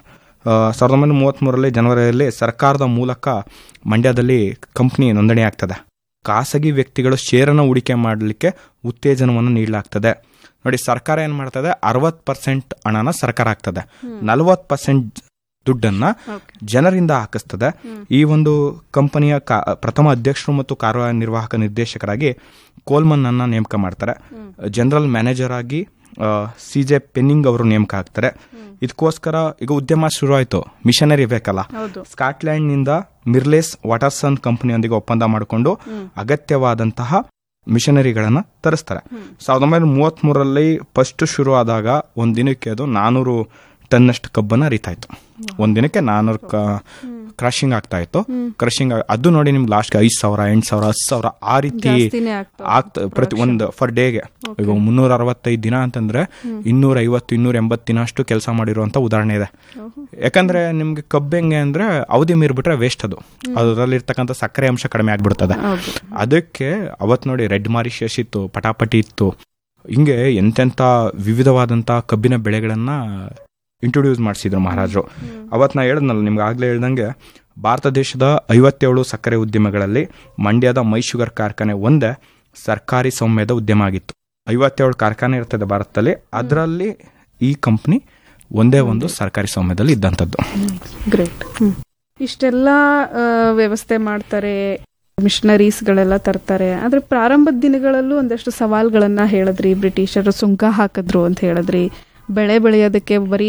B: 1933 ಜನವರಿಯಲ್ಲಿ ಸರ್ಕಾರದ ಮೂಲಕ ಮಂಡ್ಯದಲ್ಲಿ ಕಂಪ್ನಿ ನೋಂದಣಿ ಆಗ್ತದೆ. ಖಾಸಗಿ ವ್ಯಕ್ತಿಗಳು ಶೇರನ್ನು ಹೂಡಿಕೆ ಮಾಡಲಿಕ್ಕೆ ಉತ್ತೇಜನವನ್ನು ನೀಡಲಾಗ್ತದೆ. ನೋಡಿ, ಸರ್ಕಾರ ಏನ್ ಮಾಡ್ತದೆ, 60% ಹಣನ ಸರ್ಕಾರ ಹಾಕ್ತದೆ, 40% ದುಡ್ಡನ್ನ ಜನರಿಂದ ಹಾಕಿಸ್ತದೆ. ಈ ಒಂದು ಕಂಪನಿಯ ಪ್ರಥಮ ಅಧ್ಯಕ್ಷರು ಮತ್ತು ಕಾರ್ಯನಿರ್ವಾಹಕ ನಿರ್ದೇಶಕರಾಗಿ ಕೋಲ್ಮನ್ ಅನ್ನ ನೇಮಕ ಮಾಡ್ತಾರೆ. ಜನರಲ್ ಮ್ಯಾನೇಜರ್ ಆಗಿ CJ ಪೆನ್ನಿಂಗ್ ಅವರು ನೇಮಕ ಆಗ್ತಾರೆ. ಇದಕ್ಕೋಸ್ಕರ ಈಗ ಉದ್ಯಮ ಶುರು ಆಯ್ತು, ಮಿಷನರಿ ಬೇಕಲ್ಲ. ಸ್ಕಾಟ್ಲೆಂಡ್ ನಿಂದ ಮಿರ್ಲೇಸ್ ವಾಟರ್ಸನ್ ಕಂಪನಿಯೊಂದಿಗೆ ಒಪ್ಪಂದ ಮಾಡಿಕೊಂಡು ಅಗತ್ಯವಾದಂತಹ ಮಿಷನರಿಗಳನ್ನ ತರಿಸ್ತಾರೆ. 1933 ಫಸ್ಟ್ ಶುರು ಆದಾಗ ಒಂದ್ ದಿನಕ್ಕೆ ಅದು 400 ಟನ್ನಷ್ಟು ಕಬ್ಬನ್ನ ಅರಿತಾಯ್ತು. ಒಂದಿನಕ್ಕೆ 400 ಕ್ರಶಿಂಗ್ ಆಗ್ತಾ ಇತ್ತು. ಕ್ರಶಿಂಗ್ ಅದು ನೋಡಿ ನಿಮ್ಗೆ ಲಾಸ್ಟ್ 5,000, 8,000, 10,000 ಆ ರೀತಿ ಪ್ರತಿ ಒಂದು ಫರ್ ಡೇಗೆ. ಈಗ 365 ದಿನ ಅಂತಂದ್ರೆ 250, 280 ದಿನ ಅಷ್ಟು ಕೆಲಸ ಮಾಡಿರುವಂತ ಉದಾಹರಣೆ ಇದೆ. ಯಾಕಂದ್ರೆ ನಿಮ್ಗೆ ಕಬ್ಬು ಹೆಂಗೆ ಅಂದ್ರೆ ಅವಧಿ ಮೀರ್ಬಿಟ್ರೆ ವೇಸ್ಟ್, ಅದರಲ್ಲಿ ಇರ್ತಕ್ಕಂಥ ಸಕ್ಕರೆ ಅಂಶ ಕಡಿಮೆ ಆಗ್ಬಿಡ್ತದೆ. ಅದಕ್ಕೆ ಅವತ್ ನೋಡಿ ರೆಡ್ ಮಾರಿಷಸ್ ಇತ್ತು, ಪಟಾಪಟಿ ಇತ್ತು, ಹಿಂಗೆ ಎಂತೆಂತ ವಿವಿಧವಾದಂತ ಕಬ್ಬಿನ ಬೆಳೆಗಳನ್ನ ಇಂಟ್ರೊಡ್ಯೂಸ್ ಮಾಡಿಸಿದ್ರು ಮಹಾರಾಜರು. ಅವತ್ ನಾ ಹೇಳಿದ್ನಲ್ಲ ನಿಮ್ಗೆ ಆಗ್ಲೇ ಹೇಳ್ದಂಗೆ, ಭಾರತ ದೇಶದ 57 ಸಕ್ಕರೆ ಉದ್ಯಮಗಳಲ್ಲಿ ಮಂಡ್ಯದ ಮೈ ಶುಗರ್ ಕಾರ್ಖಾನೆ ಒಂದೇ ಸರ್ಕಾರಿ ಸ್ವಾಮ್ಯದ ಉದ್ಯಮ ಆಗಿತ್ತು. 57 ಕಾರ್ಖಾನೆ ಇರ್ತದೆ ಭಾರತದಲ್ಲಿ, ಅದರಲ್ಲಿ ಈ ಕಂಪ್ನಿ ಒಂದೇ ಒಂದು ಸರ್ಕಾರಿ ಸ್ವಾಮ್ಯದಲ್ಲಿ ಇದ್ದಂಥದ್ದು.
A: ಗ್ರೇಟ್. ಇಷ್ಟೆಲ್ಲ ವ್ಯವಸ್ಥೆ ಮಾಡ್ತಾರೆ, ಮಿಷನರೀಸ್ಗಳೆಲ್ಲ ತರ್ತಾರೆ. ಆದ್ರೆ ಪ್ರಾರಂಭದ ದಿನಗಳಲ್ಲೂ ಒಂದಷ್ಟು ಸವಾಲ್ಗಳನ್ನ ಹೇಳಿದ್ರಿ. ಬ್ರಿಟಿಷರು ಸುಂಕ ಹಾಕಿದ್ರು ಅಂತ ಹೇಳಿದ್ರಿ. ಬೆಳೆ ಬೆಳೆಯೋದಕ್ಕೆ ಬರೀ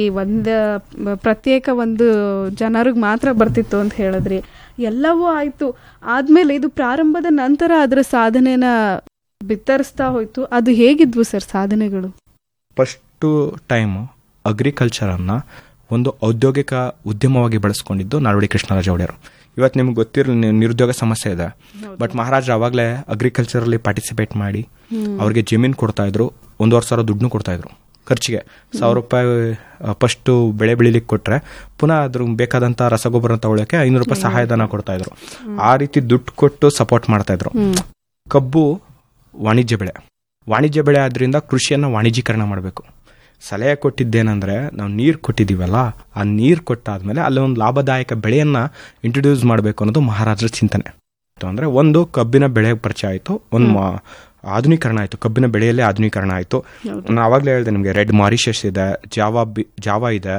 A: ಪ್ರತ್ಯೇಕ ಒಂದು ಜನರಿಗೆ ಮಾತ್ರ ಬರ್ತಿತ್ತು ಅಂತ ಹೇಳಿದ್ರಿ. ಎಲ್ಲವೂ ಆಯ್ತು. ಆದ್ಮೇಲೆ ಇದು ಪ್ರಾರಂಭದ ನಂತರ ಅದರ ಸಾಧನೆನ ಬಿತ್ತರಿಸ್ತಾ ಹೋಯ್ತು. ಅದು ಹೇಗಿದ್ವು ಸರ್ ಸಾಧನೆಗಳು?
B: ಫಸ್ಟ್ ಟೈಮ್ ಅಗ್ರಿಕಲ್ಚರ್ ಅನ್ನ ಒಂದು ಔದ್ಯೋಗಿಕ ಉದ್ಯಮವಾಗಿ ಬಳಸ್ಕೊಂಡಿದ್ದು ನಾಲ್ವಡಿ ಕೃಷ್ಣರಾಜ ಒಡೆಯರು. ಇವತ್ತು ನಿಮ್ಗೆ ಗೊತ್ತಿರಲಿ ನಿರುದ್ಯೋಗ ಸಮಸ್ಯೆ ಇದೆ, ಬಟ್ ಮಹಾರಾಜರು ಅವಾಗಲೇ ಅಗ್ರಿಕಲ್ಚರ್ ಅಲ್ಲಿ ಪಾರ್ಟಿಸಿಪೇಟ್ ಮಾಡಿ ಅವ್ರಿಗೆ ಜಮೀನು ಕೊಡ್ತಾ ಇದ್ರು, 1,500 ದುಡ್ಡು ಕೊಡ್ತಾ ಇದ್ರು. ಖರ್ಚಿಗೆ 1,000 ರೂಪಾಯಿ ಫಸ್ಟ್ ಬೆಳೆ ಬೆಳಿಲಿಕ್ಕೆ ಕೊಟ್ರೆ ಪುನಃ ಅದ್ರ ಬೇಕಾದಂತ ರಸಗೊಬ್ಬರ ತಗೊಳ್ಳಕ್ಕೆ 500 ರೂಪಾಯಿ ಸಹಾಯಧನ ಕೊಡ್ತಾ ಇದ್ರು. ಆ ರೀತಿ ದುಡ್ಡು ಕೊಟ್ಟು ಸಪೋರ್ಟ್ ಮಾಡ್ತಾ ಇದ್ರು. ಕಬ್ಬು ವಾಣಿಜ್ಯ ಬೆಳೆ ಆದ್ರಿಂದ ಕೃಷಿಯನ್ನ ವಾಣಿಜ್ಯೀಕರಣ ಮಾಡಬೇಕು. ಸಲಹೆ ಕೊಟ್ಟಿದ್ದೇನೆಂದ್ರೆ, ನಾವು ನೀರು ಕೊಟ್ಟಿದ್ದೀವಲ್ಲ, ಆ ನೀರು ಕೊಟ್ಟಾದ್ಮೇಲೆ ಅಲ್ಲಿ ಒಂದು ಲಾಭದಾಯಕ ಬೆಳೆಯನ್ನ ಇಂಟ್ರೊಡ್ಯೂಸ್ ಮಾಡಬೇಕು ಅನ್ನೋದು ಮಹಾರಾಜರ ಚಿಂತನೆ. ಅಂದ್ರೆ ಒಂದು ಕಬ್ಬಿನ ಬೆಳೆ ಪರಿಚಯ ಆಯ್ತು, ಒಂದು ಆಧುನೀಕರಣ ಆಯ್ತು, ಕಬ್ಬಿನ ಬೆಳೆಯಲ್ಲೇ ಆಧುನೀಕರಣ ಆಯ್ತು. ನಾನು ಆವಾಗಲೇ ಹೇಳಿದೆ ನಿಮಗೆ, ರೆಡ್ ಮಾರಿಷಸ್ ಇದೆ, ಜಾವಾ ಇದೆ,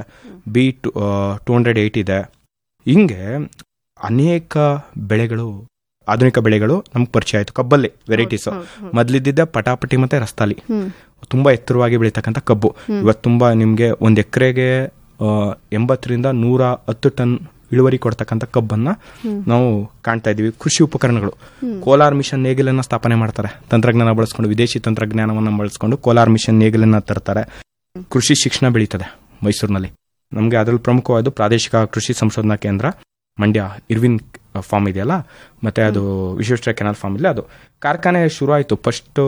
B: B208 ಇದೆ. ಹಿಂಗೆ ಅನೇಕ ಬೆಳೆಗಳು, ಆಧುನಿಕ ಬೆಳೆಗಳು ನಮ್ಗೆ ಪರಿಚಯ ಆಯ್ತು. ಕಬ್ಬಲ್ಲಿ ವೆರೈಟೀಸ್ ಮೊದಲಿದ್ದ ಪಟಾಪಟಿ ಮತ್ತೆ ರಸ್ತಾಲಿ, ತುಂಬಾ ಎತ್ತರವಾಗಿ ಬೆಳೀತಕ್ಕಂಥ ಕಬ್ಬು. ಇವತ್ತು ತುಂಬಾ ನಿಮ್ಗೆ ಒಂದ್ ಎಕರೆಗೆ 80 ರಿಂದ 110 ಟನ್ ಇಳುವರಿ ಕೊಡ್ತಕ್ಕಂಥ ಕಬ್ಬನ್ನ ನಾವು ಕಾಣ್ತಾ ಇದೀವಿ. ಕೃಷಿ ಉಪಕರಣಗಳು, ಕೋಲಾರ್ ಮಿಷನ್ ನೇಗಿಲನ್ನ ಸ್ಥಾಪನೆ ಮಾಡ್ತಾರೆ. ತಂತ್ರಜ್ಞಾನ ಬಳಸ್ಕೊಂಡು, ವಿದೇಶಿ ತಂತ್ರಜ್ಞಾನವನ್ನ ಬಳಸ್ಕೊಂಡು ಕೋಲಾರ್ ಮಿಷನ್ ನೇಗಿಲನ್ನ ತರ್ತಾರೆ. ಕೃಷಿ ಶಿಕ್ಷಣ ಬೆಳೀತದೆ ಮೈಸೂರಿನಲ್ಲಿ. ನಮ್ಗೆ ಅದರಲ್ಲಿ ಪ್ರಮುಖವಾದ ಪ್ರಾದೇಶಿಕ ಕೃಷಿ ಸಂಶೋಧನಾ ಕೇಂದ್ರ ಮಂಡ್ಯ ಇರ್ವಿನ್ ಫಾರ್ಮ್ ಇದೆಯಲ್ಲ, ಮತ್ತೆ ಅದು ವಿಶ್ವೇಶ್ವರ ಕೆನಾಲ್ ಫಾರ್ಮ್ ಇಲ್ಲ, ಅದು ಕಾರ್ಖಾನೆ ಶುರು ಆಯಿತು. ಫಸ್ಟ್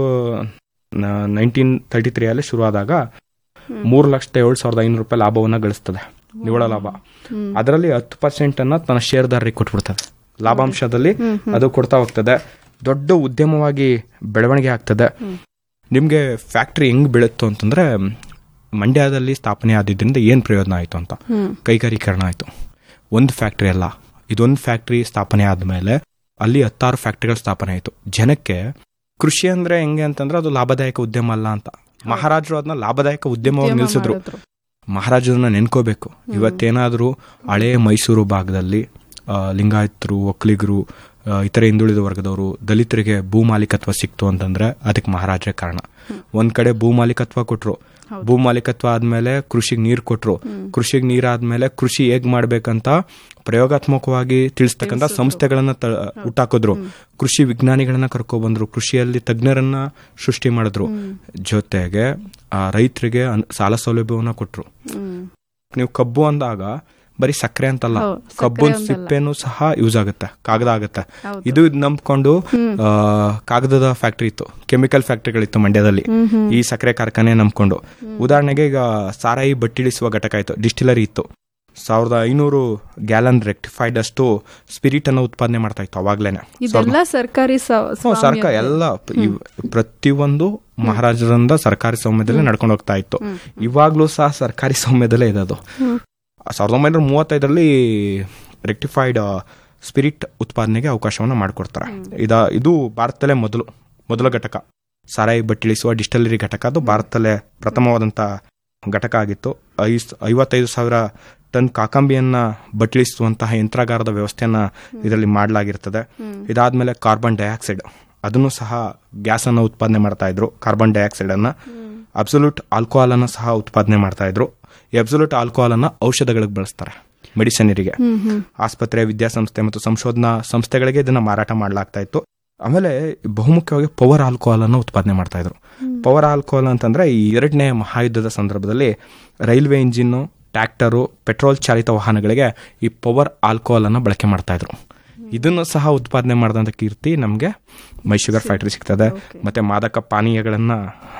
B: 1933 ಶುರು ಆದಾಗ 3,07,500 ರೂಪಾಯಿ ಲಾಭವನ್ನ ಗಳಿಸ್ತದೆ, ನಿವ್ವಳ ಲಾಭ. ಅದರಲ್ಲಿ 10% ಅನ್ನ ತನ್ನ ಷೇರ್ದಾರರಿಗೆ ಕೊಟ್ಬಿಡ್ತದೆ. ಲಾಭಾಂಶದಲ್ಲಿ ಅದು ಕೊಡ್ತಾ ಹೋಗ್ತದೆ. ದೊಡ್ಡ ಉದ್ಯಮವಾಗಿ ಬೆಳವಣಿಗೆ ಆಗ್ತದೆ. ನಿಮ್ಗೆ ಫ್ಯಾಕ್ಟ್ರಿ ಹೆಂಗ್ ಬೆಳೀತು ಅಂತಂದ್ರೆ, ಮಂಡ್ಯದಲ್ಲಿ ಸ್ಥಾಪನೆ ಆದಿದ್ರಿಂದ ಏನ್ ಪ್ರಯೋಜನ ಆಯ್ತು ಅಂತ, ಕೈಗಾರೀಕರಣ ಆಯ್ತು. ಒಂದು ಫ್ಯಾಕ್ಟ್ರಿ ಅಲ್ಲ, ಇದೊಂದು ಫ್ಯಾಕ್ಟ್ರಿ ಸ್ಥಾಪನೆ ಆದ್ಮೇಲೆ ಅಲ್ಲಿ 16 ಫ್ಯಾಕ್ಟ್ರಿಗಳು ಸ್ಥಾಪನೆ ಆಯ್ತು. ಜನಕ್ಕೆ ಕೃಷಿ ಅಂದ್ರೆ ಹೆಂಗೆ ಅಂತಂದ್ರೆ ಅದು ಲಾಭದಾಯಕ ಉದ್ಯಮ ಅಲ್ಲ ಅಂತ ಮಹಾರಾಜರು ಅದನ್ನ ಲಾಭದಾಯಕ ಉದ್ಯಮವಾಗಿ ನಿಲ್ಸಿದ್ರು. ಮಹಾರಾಜರನ್ನ ನೆನ್ಕೋಬೇಕು. ಇವತ್ತೇನಾದ್ರೂ ಹಳೇ ಮೈಸೂರು ಭಾಗದಲ್ಲಿ ಲಿಂಗಾಯತರು, ಒಕ್ಕಲಿಗರು, ಇತರೆ ಹಿಂದುಳಿದ ವರ್ಗದವರು, ದಲಿತರಿಗೆ ಭೂ ಮಾಲೀಕತ್ವ ಸಿಕ್ತು ಅಂತಂದ್ರೆ ಅದಕ್ಕೆ ಮಹಾರಾಜರೇ ಕಾರಣ. ಒಂದ್ ಕಡೆ ಭೂ ಮಾಲೀಕತ್ವ ಕೊಟ್ರು, ಭೂ ಮಾಲೀಕತ್ವ ಆದ್ಮೇಲೆ ಕೃಷಿಗೆ ನೀರು ಕೊಟ್ರು, ಕೃಷಿಗೆ ನೀರಾದ್ಮೇಲೆ ಕೃಷಿ ಹೇಗ್ ಮಾಡ್ಬೇಕಂತ ಪ್ರಯೋಗಾತ್ಮಕವಾಗಿ ತಿಳಿಸ್ತಕ್ಕಂಥ ಸಂಸ್ಥೆಗಳನ್ನ ಹುಟ್ಟಾಕಿದ್ರು, ಕೃಷಿ ವಿಜ್ಞಾನಿಗಳನ್ನ ಕರ್ಕೊಬಂದ್ರು, ಕೃಷಿಯಲ್ಲಿ ತಜ್ಞರನ್ನ ಸೃಷ್ಟಿ ಮಾಡಿದ್ರು, ಜೊತೆಗೆ ರೈತರಿಗೆ ಸಾಲ ಸೌಲಭ್ಯವನ್ನ ಕೊಟ್ರು. ನೀವು ಕಬ್ಬು ಅಂದಾಗ ಬರೀ ಸಕ್ಕರೆ ಅಂತಲ್ಲ, ಕಬ್ಬಿನ ಸಿಪ್ಪೆನೂ ಸಹ ಯೂಸ್ ಆಗುತ್ತೆ, ಕಾಗದ ಆಗುತ್ತೆ. ಇದು ನಂಬ್ಕೊಂಡು ಕಾಗದದ ಫ್ಯಾಕ್ಟ್ರಿ ಇತ್ತು, ಕೆಮಿಕಲ್ ಫ್ಯಾಕ್ಟ್ರಿಗಳಿತ್ತು ಮಂಡ್ಯದಲ್ಲಿ, ಈ ಸಕ್ಕರೆ ಕಾರ್ಖಾನೆ ನಂಬ್ಕೊಂಡು. ಉದಾಹರಣೆಗೆ ಈಗ ಸಾರಾಯಿ ಬಟ್ಟಿಳಿಸುವ ಘಟಕ ಇತ್ತು, ಡಿಸ್ಟಿಲರಿ ಇತ್ತು. 1500 ಗ್ಯಾಲನ್ ರೆಕ್ಟಿಫೈಡ್ ಅಷ್ಟು ಸ್ಪಿರಿಟ್ ಅನ್ನು ಉತ್ಪಾದನೆ ಮಾಡ್ತಾ ಇತ್ತು ಅವಾಗ್ಲೇನೆ. ಸರ್ಕಾರ ಎಲ್ಲ ಪ್ರತಿಯೊಂದು ಮಹಾರಾಜರಿಂದ ಸರ್ಕಾರಿ ಸ್ವಾಮ್ಯದಲ್ಲೇ ನಡ್ಕೊಂಡು ಹೋಗ್ತಾ ಇತ್ತು. ಇವಾಗ್ಲೂ ಸಹ ಸರ್ಕಾರಿ ಸ್ವಾಮ್ಯದಲ್ಲೇ ಇದೆ ಅದು. 1935 ರೆಕ್ಟಿಫೈಡ್ ಸ್ಪಿರಿಟ್ ಉತ್ಪಾದನೆಗೆ ಅವಕಾಶವನ್ನು ಮಾಡಿಕೊಡ್ತಾರೆ. ಇದು ಭಾರತದಲ್ಲೇ ಮೊದಲ ಘಟಕ, ಸಾರಾಯಿ ಬಟ್ಟಿಳಿಸುವ ಡಿಸ್ಟಿಲರಿ ಘಟಕ. ಅದು ಭಾರತದಲ್ಲೇ ಪ್ರಥಮವಾದಂತ ಘಟಕ ಆಗಿತ್ತು. 55,000 ಟನ್ ಕಾಕಂಬಿಯನ್ನ ಬಟ್ಟಿಳಿಸುವಂತಹ ಯಂತ್ರಾಗಾರದ ವ್ಯವಸ್ಥೆಯನ್ನ ಇದರಲ್ಲಿ ಮಾಡಲಾಗಿರ್ತದೆ. ಇದಾದ್ಮೇಲೆ ಕಾರ್ಬನ್ ಡೈಆಕ್ಸೈಡ್, ಅದನ್ನು ಸಹ ಗ್ಯಾಸ್ ಅನ್ನು ಉತ್ಪಾದನೆ ಮಾಡ್ತಾ ಇದ್ರು. ಕಾರ್ಬನ್ ಡೈಆಕ್ಸೈಡ್ ಅನ್ನ, ಅಬ್ಸಲ್ಯೂಟ್ ಆಲ್ಕೋಹಾಲ್ ಅನ್ನ ಸಹ ಉತ್ಪಾದನೆ ಮಾಡ್ತಾ ಇದ್ರು. ಅಬ್ಸಲ್ಯೂಟ್ ಆಲ್ಕೋಹಾಲ್ ಅನ್ನ ಔಷಧಗಳಿಗೆ ಬಳಸ್ತಾರೆ, ಮೆಡಿಸಿನರಿಗೆ. ಆಸ್ಪತ್ರೆ, ವಿದ್ಯಾಸಂಸ್ಥೆ ಮತ್ತು ಸಂಶೋಧನಾ ಸಂಸ್ಥೆಗಳಿಗೆ ಇದನ್ನ ಮಾರಾಟ ಮಾಡಲಾಗ್ತಾ ಇತ್ತು. ಆಮೇಲೆ ಬಹುಮುಖ್ಯವಾಗಿ ಪವರ್ ಆಲ್ಕೋಹಾಲ್ ಅನ್ನು ಉತ್ಪಾದನೆ ಮಾಡ್ತಾ ಇದ್ರು. ಪವರ್ ಆಲ್ಕೋಹಾಲ್ ಅಂತಂದ್ರೆ ಈ 2ನೇ ಮಹಾಯುದ್ಧದ ಸಂದರ್ಭದಲ್ಲಿ ರೈಲ್ವೆ ಇಂಜಿನ್, ಟ್ರ್ಯಾಕ್ಟರು, ಪೆಟ್ರೋಲ್ ಚಾಲಿತ ವಾಹನಗಳಿಗೆ ಈ ಪವರ್ ಆಲ್ಕೋಹಾಲ್ ಅನ್ನ ಬಳಕೆ ಮಾಡ್ತಾ ಇದ್ರು. ಇದನ್ನು ಸಹ ಉತ್ಪಾದನೆ ಮಾಡಿದಂಥ ಕೀರ್ತಿ ನಮಗೆ ಮೈ ಶುಗರ್ ಫ್ಯಾಕ್ಟರಿ ಸಿಗ್ತದೆ. ಮತ್ತೆ ಮಾದಕ ಪಾನೀಯಗಳನ್ನ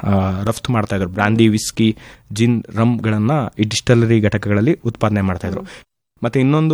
B: ರಫ್ತು ಮಾಡ್ತಾ ಇದ್ರು, ಬ್ರಾಂದಿ, ವಿಸ್ಕಿ, ಜಿನ್, ರಮ್ಗಳನ್ನ ಈ ಡಿಸ್ಟಿಲರಿ ಘಟಕಗಳಲ್ಲಿ ಉತ್ಪಾದನೆ ಮಾಡ್ತಾ ಇದ್ರು. ಮತ್ತೆ ಇನ್ನೊಂದು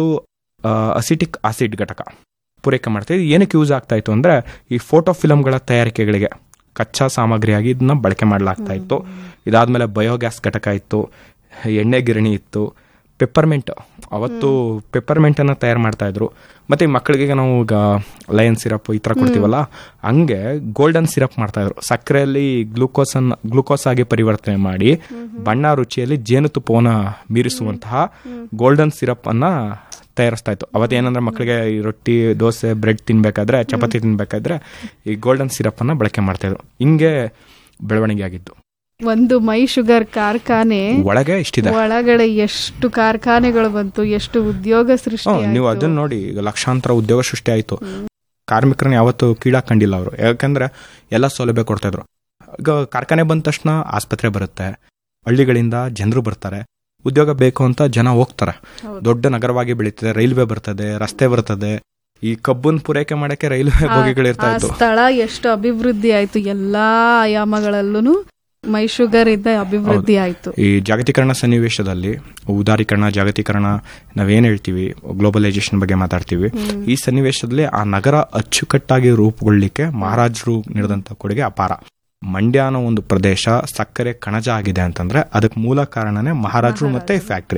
B: ಅಸಿಟಿಕ್ ಆಸಿಡ್ ಘಟಕ ಪೂರೈಕೆ ಮಾಡ್ತಾ ಇದ್ರು. ಏನಕ್ಕೆ ಯೂಸ್ ಆಗ್ತಾ ಇತ್ತು ಅಂದ್ರೆ ಈ ಫೋಟೋ ಫಿಲಮ್ಗಳ ತಯಾರಿಕೆಗಳಿಗೆ ಕಚ್ಚಾ ಸಾಮಗ್ರಿಯಾಗಿ ಇದನ್ನ ಬಳಕೆ ಮಾಡಲಾಗ್ತಾ ಇತ್ತು. ಇದಾದ್ಮೇಲೆ ಬಯೋಗ್ಯಾಸ್ ಘಟಕ ಇತ್ತು, ಎಣ್ಣೆ ಗಿರಣಿ ಇತ್ತು, ಪೆಪ್ಪರ್ಮೆಂಟ್, ಅವತ್ತು ಪೆಪ್ಪರ್ಮೆಂಟ್ ಅನ್ನ ತಯಾರು ಮಾಡ್ತಾ ಇದ್ರು. ಮತ್ತೆ ಈ ಮಕ್ಕಳಿಗೆ ನಾವು ಈಗ ಲಯನ್ ಸಿರಪ್ ಈ ತರ ಕೊಡ್ತೀವಲ್ಲ, ಹಂಗೆ ಗೋಲ್ಡನ್ ಸಿರಪ್ ಮಾಡ್ತಾ ಇದ್ರು. ಸಕ್ಕರೆಯಲ್ಲಿ ಗ್ಲೂಕೋಸ್ ಆಗಿ ಪರಿವರ್ತನೆ ಮಾಡಿ ಬಣ್ಣ ರುಚಿಯಲ್ಲಿ ಜೇನುತುಪ್ಪವನ್ನ ಮೀರಿಸುವಂತಹ ಗೋಲ್ಡನ್ ಸಿರಪ್ ಅನ್ನ ತಯಾರಿಸ್ತಾ ಇತ್ತು. ಅವತ್ತೇನಂದ್ರೆ ಮಕ್ಕಳಿಗೆ ಈ ರೊಟ್ಟಿ, ದೋಸೆ, ಬ್ರೆಡ್ ತಿನ್ಬೇಕಾದ್ರೆ, ಚಪಾತಿ ತಿನ್ಬೇಕಾದ್ರೆ ಈ ಗೋಲ್ಡನ್ ಸಿರಪ್ ಅನ್ನ ಬಳಕೆ ಮಾಡ್ತಾ ಇದ್ರು. ಹಿಂಗೆ ಬೆಳವಣಿಗೆ ಆಗಿದ್ದು.
A: ಒಂದು ಮೈ ಶುಗರ್ ಕಾರ್ಖಾನೆ
B: ಒಳಗೆ ಇಷ್ಟಿದೆ,
A: ಒಳಗಡೆ ಎಷ್ಟು ಕಾರ್ಖಾನೆಗಳು ಬಂತು, ಎಷ್ಟು ಉದ್ಯೋಗ ಸೃಷ್ಟಿ.
B: ನೀವು ಅದನ್ನ ನೋಡಿ, ಈಗ ಲಕ್ಷಾಂತರ ಉದ್ಯೋಗ ಸೃಷ್ಟಿ ಆಯ್ತು. ಕಾರ್ಮಿಕರನ್ನ ಯಾವತ್ತು ಕೀಳಾಕೊಂಡಿಲ್ಲ ಅವರು, ಯಾಕಂದ್ರೆ ಎಲ್ಲ ಸೌಲಭ್ಯ ಕೊಡ್ತಾ ಇದ್ರು. ಈಗ ಕಾರ್ಖಾನೆ ಬಂದ ತಕ್ಷಣ ಆಸ್ಪತ್ರೆ ಬರುತ್ತೆ, ಹಳ್ಳಿಗಳಿಂದ ಜನರು ಬರ್ತಾರೆ, ಉದ್ಯೋಗ ಬೇಕು ಅಂತ ಜನ ಹೋಗ್ತಾರೆ. ದೊಡ್ಡ ನಗರವಾಗಿ ಬೆಳೀತದೆ, ರೈಲ್ವೆ ಬರ್ತದೆ, ರಸ್ತೆ ಬರ್ತದೆ. ಈ ಕಬ್ಬನ್ ಪೂರೈಕೆ ಮಾಡಕ್ಕೆ ರೈಲ್ವೆ ಬೋಗಿಗಳಿರ್ತಾ ಇತ್ತು.
A: ಸ್ಥಳ ಎಷ್ಟು ಅಭಿವೃದ್ಧಿ ಆಯ್ತು, ಎಲ್ಲಾ ಆಯಾಮಗಳಲ್ಲೂ ಮೈ ಶುಗರ್ ಇದ್ದ ಅಭಿವೃದ್ಧಿ ಆಯ್ತು.
B: ಈ ಜಾಗತೀಕರಣ ಸನ್ನಿವೇಶದಲ್ಲಿ ಉದಾರೀಕರಣ, ಜಾಗತೀಕರಣ ನಾವೇನ್ ಹೇಳ್ತೀವಿ, ಗ್ಲೋಬಲೈಸೇಷನ್ ಬಗ್ಗೆ ಮಾತಾಡ್ತೀವಿ. ಈ ಸನ್ನಿವೇಶದಲ್ಲಿ ಆ ನಗರ ಅಚ್ಚುಕಟ್ಟಾಗಿ ರೂಪುಗೊಳ್ಳಲಿಕ್ಕೆ ಮಹಾರಾಜರು ನೀಡಿದಂತ ಕೊಡುಗೆ ಅಪಾರ. ಮಂಡ್ಯ ಅನ್ನೋ ಒಂದು ಪ್ರದೇಶ ಸಕ್ಕರೆ ಕಣಜ ಆಗಿದೆ ಅಂತಂದ್ರೆ ಅದಕ್ಕೆ ಮೂಲ ಕಾರಣನೇ ಮಹಾರಾಜರು ಮತ್ತೆ ಫ್ಯಾಕ್ಟ್ರಿ.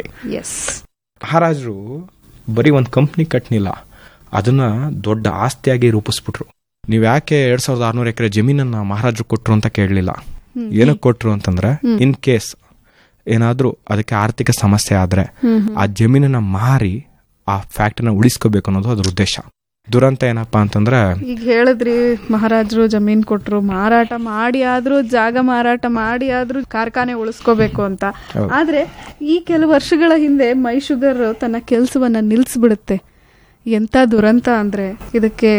B: ಮಹಾರಾಜರು ಬರೀ ಒಂದು ಕಂಪ್ನಿ ಕಟ್ನಿಲ್ಲ, ಅದನ್ನ ದೊಡ್ಡ ಆಸ್ತಿಯಾಗಿ ರೂಪಿಸ್ಬಿಟ್ರು. ನೀವ್ ಯಾಕೆ 2600 ಎಕರೆ ಜಮೀನನ್ನ ಮಹಾರಾಜರು ಕೊಟ್ರು ಅಂತ ಕೇಳಲಿಲ್ಲ. ಏನಕ್ಕೆ ಕೊಟ್ರು ಅಂತಂದ್ರೆ, ಇನ್ ಕೇಸ್ ಏನಾದ್ರೂ ಅದಕ್ಕೆ ಆರ್ಥಿಕ ಸಮಸ್ಯೆ ಆದ್ರೆ ಆ ಜಮೀನನ್ನ ಮಾರಿ ಆ ಫ್ಯಾಕ್ಟ್ರಿನ ಉಳಿಸ್ಕೋಬೇಕು ಅನ್ನೋದು ಅದ್ರ ಉದ್ದೇಶ. ದುರಂತ ಏನಪ್ಪಾ ಅಂತಂದ್ರೆ,
A: ಈಗ ಹೇಳಿದ್ರಿ ಮಹಾರಾಜರು ಜಮೀನ್ ಕೊಟ್ರು, ಮಾರಾಟ ಮಾಡಿ ಆದ್ರೂ, ಜಾಗ ಮಾರಾಟ ಮಾಡಿ ಆದ್ರೂ ಕಾರ್ಖಾನೆ ಉಳಿಸ್ಕೋಬೇಕು ಅಂತ. ಆದ್ರೆ ಈ ಕೆಲವು ವರ್ಷಗಳ ಹಿಂದೆ ಮೈ ಶುಗರ್ ತನ್ನ ಕೆಲಸವನ್ನ ನಿಲ್ಸ್ಬಿಡುತ್ತೆ. ಎಂತ ದುರಂತ ಅಂದ್ರೆ ಇದಕ್ಕೆ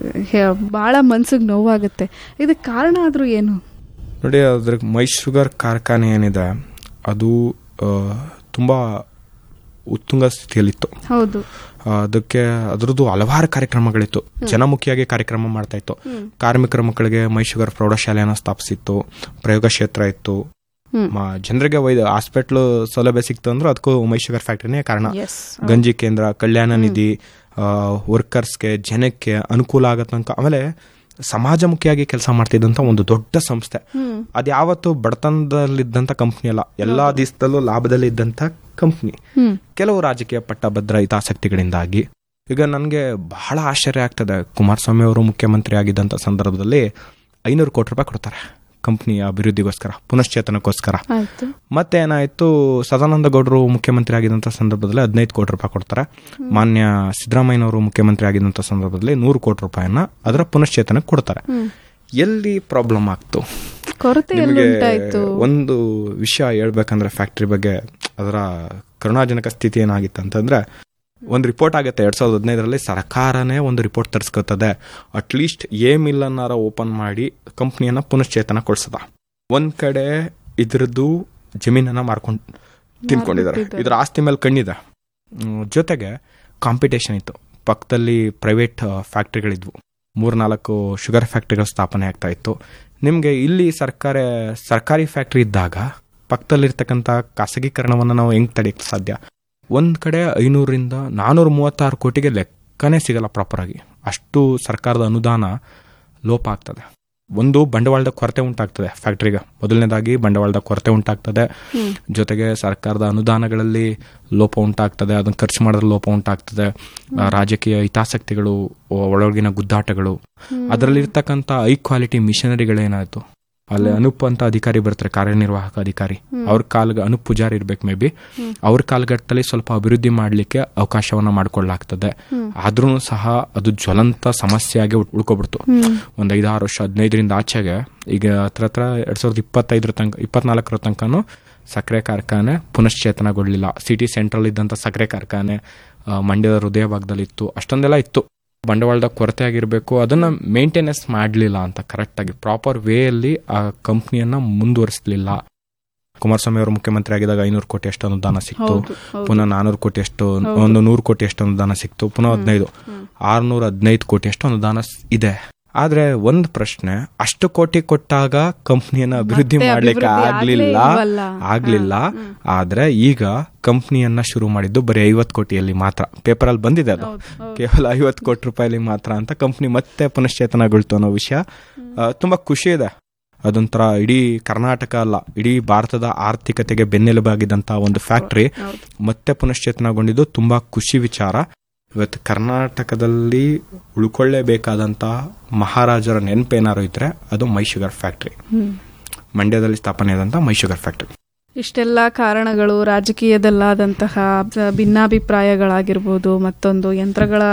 A: ಬಹಳ ಮನ್ಸಿಗೆ ನೋವಾಗುತ್ತೆ. ಇದಕ್ಕೆ ಕಾರಣ ಆದ್ರೂ ಏನು
B: ನೋಡಿ, ಅದ್ರ ಮೈ ಶುಗರ್ ಕಾರ್ಖಾನೆ ಏನಿದೆ ಅದು ತುಂಬಾ ಉತ್ತುಂಗ ಸ್ಥಿತಿಯಲ್ಲಿತ್ತು.
A: ಹೌದು.
B: ಅದ್ರದ್ದು ಹಲವಾರು ಕಾರ್ಯಕ್ರಮಗಳಿತ್ತು, ಜನಮುಖಿಯಾಗಿ ಕಾರ್ಯಕ್ರಮ ಮಾಡ್ತಾ ಇತ್ತು. ಕಾರ್ಮಿಕರ ಮಕ್ಕಳಿಗೆ ಮೈ ಶುಗರ್ ಪ್ರೌಢಶಾಲೆಯನ್ನು ಸ್ಥಾಪಿಸಿತ್ತು, ಪ್ರಯೋಗ ಕ್ಷೇತ್ರ ಇತ್ತು, ಜನರಿಗೆ ಹಾಸ್ಪಿಟ್ಲ್ ಸೌಲಭ್ಯ ಸಿಕ್ತು ಅಂದ್ರೆ ಅದಕ್ಕೂ ಮೈ ಶುಗರ್ ಫ್ಯಾಕ್ಟರಿನೇ ಕಾರಣ. ಗಂಜಿ ಕೇಂದ್ರ, ಕಲ್ಯಾಣ ನಿಧಿ, ವರ್ಕರ್ಸ್ಗೆ ಜನಕ್ಕೆ ಅನುಕೂಲ ಆಗತ್ತಂಕ. ಆಮೇಲೆ ಸಮಾಜಮುಖಿಯಾಗಿ ಕೆಲಸ ಮಾಡ್ತಿದ್ದಂತ ಒಂದು ದೊಡ್ಡ ಸಂಸ್ಥೆ. ಅದ್ಯಾವತ್ತು ಬಡತನದಲ್ಲಿದ್ದಂತ ಕಂಪ್ನಿ ಅಲ್ಲ, ಎಲ್ಲಾ ದಿವಸದಲ್ಲೂ ಲಾಭದಲ್ಲಿ ಇದ್ದಂತ ಕಂಪ್ನಿ. ಕೆಲವು ರಾಜಕೀಯ ಪಟ್ಟಭದ್ರ ಹಿತಾಸಕ್ತಿಗಳಿಂದಾಗಿ ಈಗ ನನಗೆ ಬಹಳ ಆಶ್ಚರ್ಯ ಆಗ್ತದೆ. ಕುಮಾರಸ್ವಾಮಿ ಅವರು ಮುಖ್ಯಮಂತ್ರಿ ಆಗಿದ್ದಂತ ಸಂದರ್ಭದಲ್ಲಿ 500 ಕೋಟಿ ರೂಪಾಯಿ ಕೊಡ್ತಾರೆ ಕಂಪ್ನಿಯ ಅಭಿವೃದ್ಧಿಗೋಸ್ಕರ, ಪುನಶ್ಚೇತನಕ್ಕೋಸ್ಕರ. ಮತ್ತೆ ಏನಾಯ್ತು, ಸದಾನಂದ ಗೌಡರು ಮುಖ್ಯಮಂತ್ರಿ ಆಗಿದ್ದಂಥ ಸಂದರ್ಭದಲ್ಲಿ 15 ಕೋಟಿ ರೂಪಾಯಿ ಕೊಡ್ತಾರೆ. ಮಾನ್ಯ ಸಿದ್ದರಾಮಯ್ಯನವರು ಮುಖ್ಯಮಂತ್ರಿ ಆಗಿದ್ದಂಥ ಸಂದರ್ಭದಲ್ಲಿ 100 ಕೋಟಿ ರೂಪಾಯಿನ ಅದರ ಪುನಶ್ಚೇತನಕ್ಕೆ ಕೊಡ್ತಾರೆ. ಎಲ್ಲಿ ಪ್ರಾಬ್ಲಮ್ ಆಗ್ತು? ನಿಮಗೆ ಒಂದು ವಿಷಯ ಹೇಳ್ಬೇಕಂದ್ರೆ ಫ್ಯಾಕ್ಟ್ರಿ ಬಗ್ಗೆ ಅದರ ಕರುಣಾಜನಕ ಸ್ಥಿತಿ ಏನಾಗಿತ್ತು ಅಂತಂದ್ರೆ, ಒಂದು ರಿಪೋರ್ಟ್ ಆಗುತ್ತೆ 2015ರಲ್ಲಿ, ಸರ್ಕಾರನೇ ಒಂದು ರಿಪೋರ್ಟ್ ತರಿಸ್ಕೊತದೆ, ಅಟ್ಲೀಸ್ಟ್ ಮಿಲ್ ಅನ್ನಾರ ಓಪನ್ ಮಾಡಿ ಕಂಪ್ನಿಯನ್ನ ಪುನಶ್ಚೇತನ ಕೊಡ್ಸದ. ಒಂದ್ ಕಡೆ ಇದ್ರದ್ದು ಜಮೀನನ್ನ ಮಾರ್ಕೊಂಡು ತಿನ್ಕೊಂಡಿದ್ದಾರೆ, ಇದ್ರ ಆಸ್ತಿ ಮೇಲೆ ಕಣ್ಣಿದೆ. ಜೊತೆಗೆ ಕಾಂಪಿಟೇಷನ್ ಇತ್ತು, ಪಕ್ಕದಲ್ಲಿ ಪ್ರೈವೇಟ್ ಫ್ಯಾಕ್ಟ್ರಿಗಳಿದ್ವು, 3-4 ಶುಗರ್ ಫ್ಯಾಕ್ಟ್ರಿಗಳ ಸ್ಥಾಪನೆ ಆಗ್ತಾ ಇತ್ತು. ನಿಮ್ಗೆ ಇಲ್ಲಿ ಸರ್ಕಾರಿ ಫ್ಯಾಕ್ಟ್ರಿ ಇದ್ದಾಗ ಪಕ್ಕದಲ್ಲಿರ್ತಕ್ಕಂಥ ಖಾಸಗೀಕರಣವನ್ನು ನಾವು ಹೆಂಗ್ ತಡೆಯಕ್ಕೆ ಸಾಧ್ಯ? ಒಂದ್ ಕಡೆ 500ರಿಂದ 436 ಕೋಟಿಗೆ ಲೆಕ್ಕನೇ ಸಿಗಲ್ಲ ಪ್ರಾಪರ್ ಆಗಿ. ಅಷ್ಟು ಸರ್ಕಾರದ ಅನುದಾನ ಲೋಪ ಆಗ್ತದೆ. ಒಂದು ಬಂಡವಾಳದ ಕೊರತೆ ಉಂಟಾಗ್ತದೆ ಫ್ಯಾಕ್ಟ್ರಿಗೆ, ಮೊದಲನೇದಾಗಿ ಬಂಡವಾಳದ ಕೊರತೆ ಉಂಟಾಗ್ತದೆ. ಜೊತೆಗೆ ಸರ್ಕಾರದ ಅನುದಾನಗಳಲ್ಲಿ ಲೋಪ ಉಂಟಾಗ್ತದೆ, ಅದನ್ನ ಖರ್ಚು ಮಾಡಿದ್ರೆ ಲೋಪ ಉಂಟಾಗ್ತದೆ. ರಾಜಕೀಯ ಹಿತಾಸಕ್ತಿಗಳು, ಒಳಗಿನ ಗುದ್ದಾಟಗಳು, ಅದರಲ್ಲಿರ್ತಕ್ಕಂಥ ಹೈ ಕ್ವಾಲಿಟಿ ಮಿಷನರಿಗಳೇನಾಯ್ತು, ಅಲ್ಲಿ ಅನೂಪ್ ಅಂತ ಅಧಿಕಾರಿ ಬರ್ತಾರೆ, ಕಾರ್ಯನಿರ್ವಾಹಕ ಅಧಿಕಾರಿ, ಅವ್ರ ಕಾಲ್ಗೆ ಅನೂಪ್ ಪೂಜಾರಿ ಇರ್ಬೇಕು ಮೇ ಬಿ, ಅವ್ರ ಕಾಲ್ಗಟ್ಟಲ್ಲಿ ಸ್ವಲ್ಪ ಅಭಿವೃದ್ಧಿ ಮಾಡ್ಲಿಕ್ಕೆ ಅವಕಾಶವನ್ನ ಮಾಡ್ಕೊಳ್ಳಾಗ್ತದೆ. ಆದ್ರೂ ಸಹ ಅದು ಜ್ವಲಂತ ಸಮಸ್ಯೆಯಾಗಿ ಉಳ್ಕೊಬಿಡ್ತು. ಒಂದ್ 5-6 ವರ್ಷ, 15ರಿಂದ ಆಚೆಗೆ, ಈಗ ಹತ್ರ 2025-24 ತನಕನೂ ಸಕ್ಕರೆ ಕಾರ್ಖಾನೆ ಪುನಶ್ಚೇತನಗೊಳ್ಳಿಲ್ಲ. ಸಿಟಿ ಸೆಂಟ್ರಲ್ ಇದ್ದಂತ ಸಕ್ಕರೆ ಕಾರ್ಖಾನೆ ಮಂಡ್ಯದ ಹೃದಯ ಭಾಗದಲ್ಲಿತ್ತು, ಅಷ್ಟೊಂದೆಲ್ಲ ಇತ್ತು. ಬಂಡವಾಳದ ಕೊರತೆ ಆಗಿರ್ಬೇಕು, ಅದನ್ನ ಮೇಂಟೆನೆನ್ಸ್ ಮಾಡಲಿಲ್ಲ ಅಂತ ಕರೆಕ್ಟ್ ಆಗಿ ಪ್ರಾಪರ್ ವೇ ಅಲ್ಲಿ ಆ ಕಂಪ್ನಿಯನ್ನ ಮುಂದುವರಿಸಲಿಲ್ಲ. ಕುಮಾರಸ್ವಾಮಿ ಅವರು ಮುಖ್ಯಮಂತ್ರಿ ಆಗಿದಾಗ 500 ಕೋಟಿ ಅಷ್ಟು ಅನುದಾನ ಸಿಕ್ತು, ಪುನಃ 400 ಕೋಟಿ ಅಷ್ಟು, ಒಂದು 100 ಕೋಟಿ ಅಷ್ಟು ಅನುದಾನ ಸಿಕ್ತು, ಪುನಃ 615 ಕೋಟಿ ಅಷ್ಟು ಅನುದಾನ ಇದೆ. ಆದ್ರೆ ಒಂದ್ ಪ್ರಶ್ನೆ, ಅಷ್ಟು ಕೋಟಿ ಕೊಟ್ಟಾಗ ಕಂಪ್ನಿಯನ್ನ ಅಭಿವೃದ್ಧಿ ಮಾಡ್ಲಿಕ್ಕೆ ಆಗ್ಲಿಲ್ಲ. ಆದ್ರೆ ಈಗ ಕಂಪ್ನಿಯನ್ನ ಶುರು ಮಾಡಿದ್ದು ಬರೀ 50 ಕೋಟಿಯಲ್ಲಿ ಮಾತ್ರ. ಪೇಪರ್ ಅಲ್ಲಿ ಬಂದಿದೆ ಅದು, ಕೇವಲ 50 ಕೋಟಿ ರೂಪಾಯಿಲಿ ಮಾತ್ರ ಅಂತ ಕಂಪ್ನಿ ಮತ್ತೆ ಪುನಶ್ಚೇತನಗೊಳ್ತು ಅನ್ನೋ ವಿಷಯ ತುಂಬಾ ಖುಷಿ ಇದೆ. ಅದೊಂಥರ ಇಡೀ ಕರ್ನಾಟಕ ಅಲ್ಲ, ಇಡೀ ಭಾರತದ ಆರ್ಥಿಕತೆಗೆ ಬೆನ್ನೆಲುಬಾಗಿದ್ದಂತ ಒಂದು ಫ್ಯಾಕ್ಟ್ರಿ ಮತ್ತೆ ಪುನಶ್ಚೇತನಗೊಂಡಿದ್ದು ತುಂಬಾ ಖುಷಿ ವಿಚಾರ. ಇವತ್ತು ಕರ್ನಾಟಕದಲ್ಲಿ ಉಳ್ಕೊಳ್ಳೇಬೇಕಾದಂತ ಮಹಾರಾಜರ ನೆನಪೇನಾರು ಇದ್ರೆ ಅದು ಮೈ ಶುಗರ್ ಫ್ಯಾಕ್ಟ್ರಿ, ಮಂಡ್ಯದಲ್ಲಿ ಸ್ಥಾಪನೆ ಆದಂತ ಮೈ ಶುಗರ್ ಫ್ಯಾಕ್ಟ್ರಿ.
A: ಇಷ್ಟೆಲ್ಲ ಕಾರಣಗಳು, ರಾಜಕೀಯದಲ್ಲಾದಂತಹ ಭಿನ್ನಾಭಿಪ್ರಾಯಗಳಾಗಿರ್ಬೋದು, ಮತ್ತೊಂದು ಯಂತ್ರಗಳ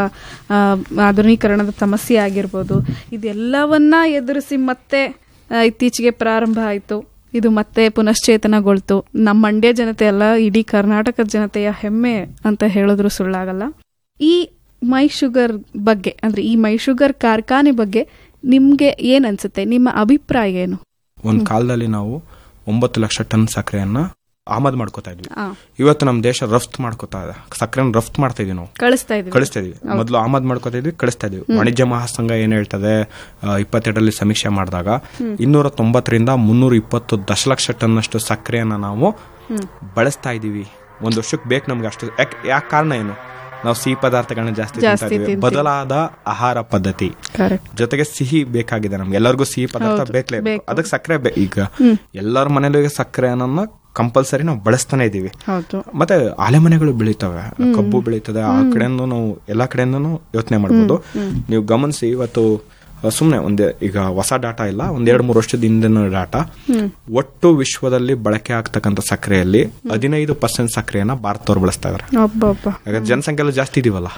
A: ಆಧುನೀಕರಣದ ಸಮಸ್ಯೆ ಆಗಿರ್ಬೋದು, ಇದೆಲ್ಲವನ್ನ ಎದುರಿಸಿ ಮತ್ತೆ ಇತ್ತೀಚೆಗೆ ಪ್ರಾರಂಭ ಆಯಿತು. ಇದು ಮತ್ತೆ ಪುನಶ್ಚೇತನಗೊಳ್ತು. ನಮ್ಮ ಮಂಡ್ಯ ಜನತೆ ಅಲ್ಲ, ಇಡೀ ಕರ್ನಾಟಕದ ಜನತೆಯ ಹೆಮ್ಮೆ ಅಂತ ಹೇಳಿದ್ರು ಸುಳ್ಳಾಗಲ್ಲ. ಈ ಮೈ ಶುಗರ್ ಬಗ್ಗೆ, ಅಂದ್ರೆ ಈ ಮೈ ಶುಗರ್ ಕಾರ್ಖಾನೆ ಬಗ್ಗೆ ನಿಮ್ಗೆ ಏನ್ ಅನ್ಸುತ್ತೆ? ನಿಮ್ಮ ಅಭಿಪ್ರಾಯ ಏನು?
B: ಒಂದ್ ಕಾಲದಲ್ಲಿ ನಾವು 9 ಲಕ್ಷ ಟನ್ ಸಕ್ಕರೆಯನ್ನ ಆಮದು ಮಾಡ್ಕೋತಾ ಇದ್ವಿ. ಇವತ್ತು ನಮ್ಮ ದೇಶ ರಫ್ತು ಮಾಡ್ಕೋತಾ ಇದೆ, ಸಕ್ಕರೆನ ರಫ್ತು ಮಾಡ್ತಾ ಇದೀವಿ, ನಾವು ಕಳಿಸ್ತಾ ಇದೀವಿ. ಮೊದಲು ಆಮದು ಮಾಡ್ಕೋತಾ ಇದ್ವಿ, ಕಳಿಸ್ತಾ ಇದೀವಿ. ವಾಣಿಜ್ಯ ಮಹಾಸಂಘ ಏನ್ ಹೇಳ್ತದೆ, 22ರಲ್ಲಿ ಸಮೀಕ್ಷೆ ಮಾಡಿದಾಗ 290ರಿಂದ 320 ದಶಲಕ್ಷ ಟನ್ ಅಷ್ಟು ಸಕ್ಕರೆಯನ್ನ ನಾವು ಬಳಸ್ತಾ ಇದೀವಿ. ಒಂದ್ ವರ್ಷಕ್ಕೆ ಬೇಕು ನಮ್ಗೆ ಅಷ್ಟು. ಯಾಕೆ ಕಾರಣ ಏನು? ನಾವು ಸಿಹಿ ಪದಾರ್ಥಗಳನ್ನ ಜಾಸ್ತಿ ಬದಲಾದ ಆಹಾರ ಪದ್ಧತಿ, ಜೊತೆಗೆ ಸಿಹಿ ಬೇಕಾಗಿದೆ ನಮ್ಗೆ, ಎಲ್ಲರಿಗೂ ಸಿಹಿ ಪದಾರ್ಥ ಬೇಕಲೇಬೇಕು, ಅದಕ್ಕೆ ಸಕ್ಕರೆ ಈಗ ಎಲ್ಲರ ಮನೇಲಿ ಸಕ್ಕರೆಯನ್ನ ಕಂಪಲ್ಸರಿ ನಾವು ಬಳಸ್ತಾನೆ ಇದೀವಿ. ಮತ್ತೆ ಆಲೆಮನೆಗಳು ಬೆಳೀತವೆ, ಕಬ್ಬು ಬೆಳೀತದೆ, ಆ ಕಡೆಯಿಂದ ನಾವು ಎಲ್ಲಾ ಕಡೆಯಿಂದನೂ ಯೋಚನೆ ಮಾಡ್ಬೋದು. ನೀವು ಗಮನಿಸಿ, ಇವತ್ತು ಸುಮ್ನೆ ಈಗ ಹೊಸ ಡಾಟಾ ಇಲ್ಲ, 1-2-3 ವರ್ಷದ ಹಿಂದಿನ ಡಾಟಾ, ಒಟ್ಟು ವಿಶ್ವದಲ್ಲಿ ಬಳಕೆ ಆಗ್ತಕ್ಕಂಥ ಸಕ್ಕರೆಯಲ್ಲಿ 15% ಸಕ್ಕರೆಯನ್ನ ಭಾರತದವ್ರು ಬಳಸ್ತಾ ಇದಾರೆ. ಯಾಕಂದ್ರೆ ಜನಸಂಖ್ಯೆ ಎಲ್ಲ ಜಾಸ್ತಿ ಇದೀವಲ್ಲ,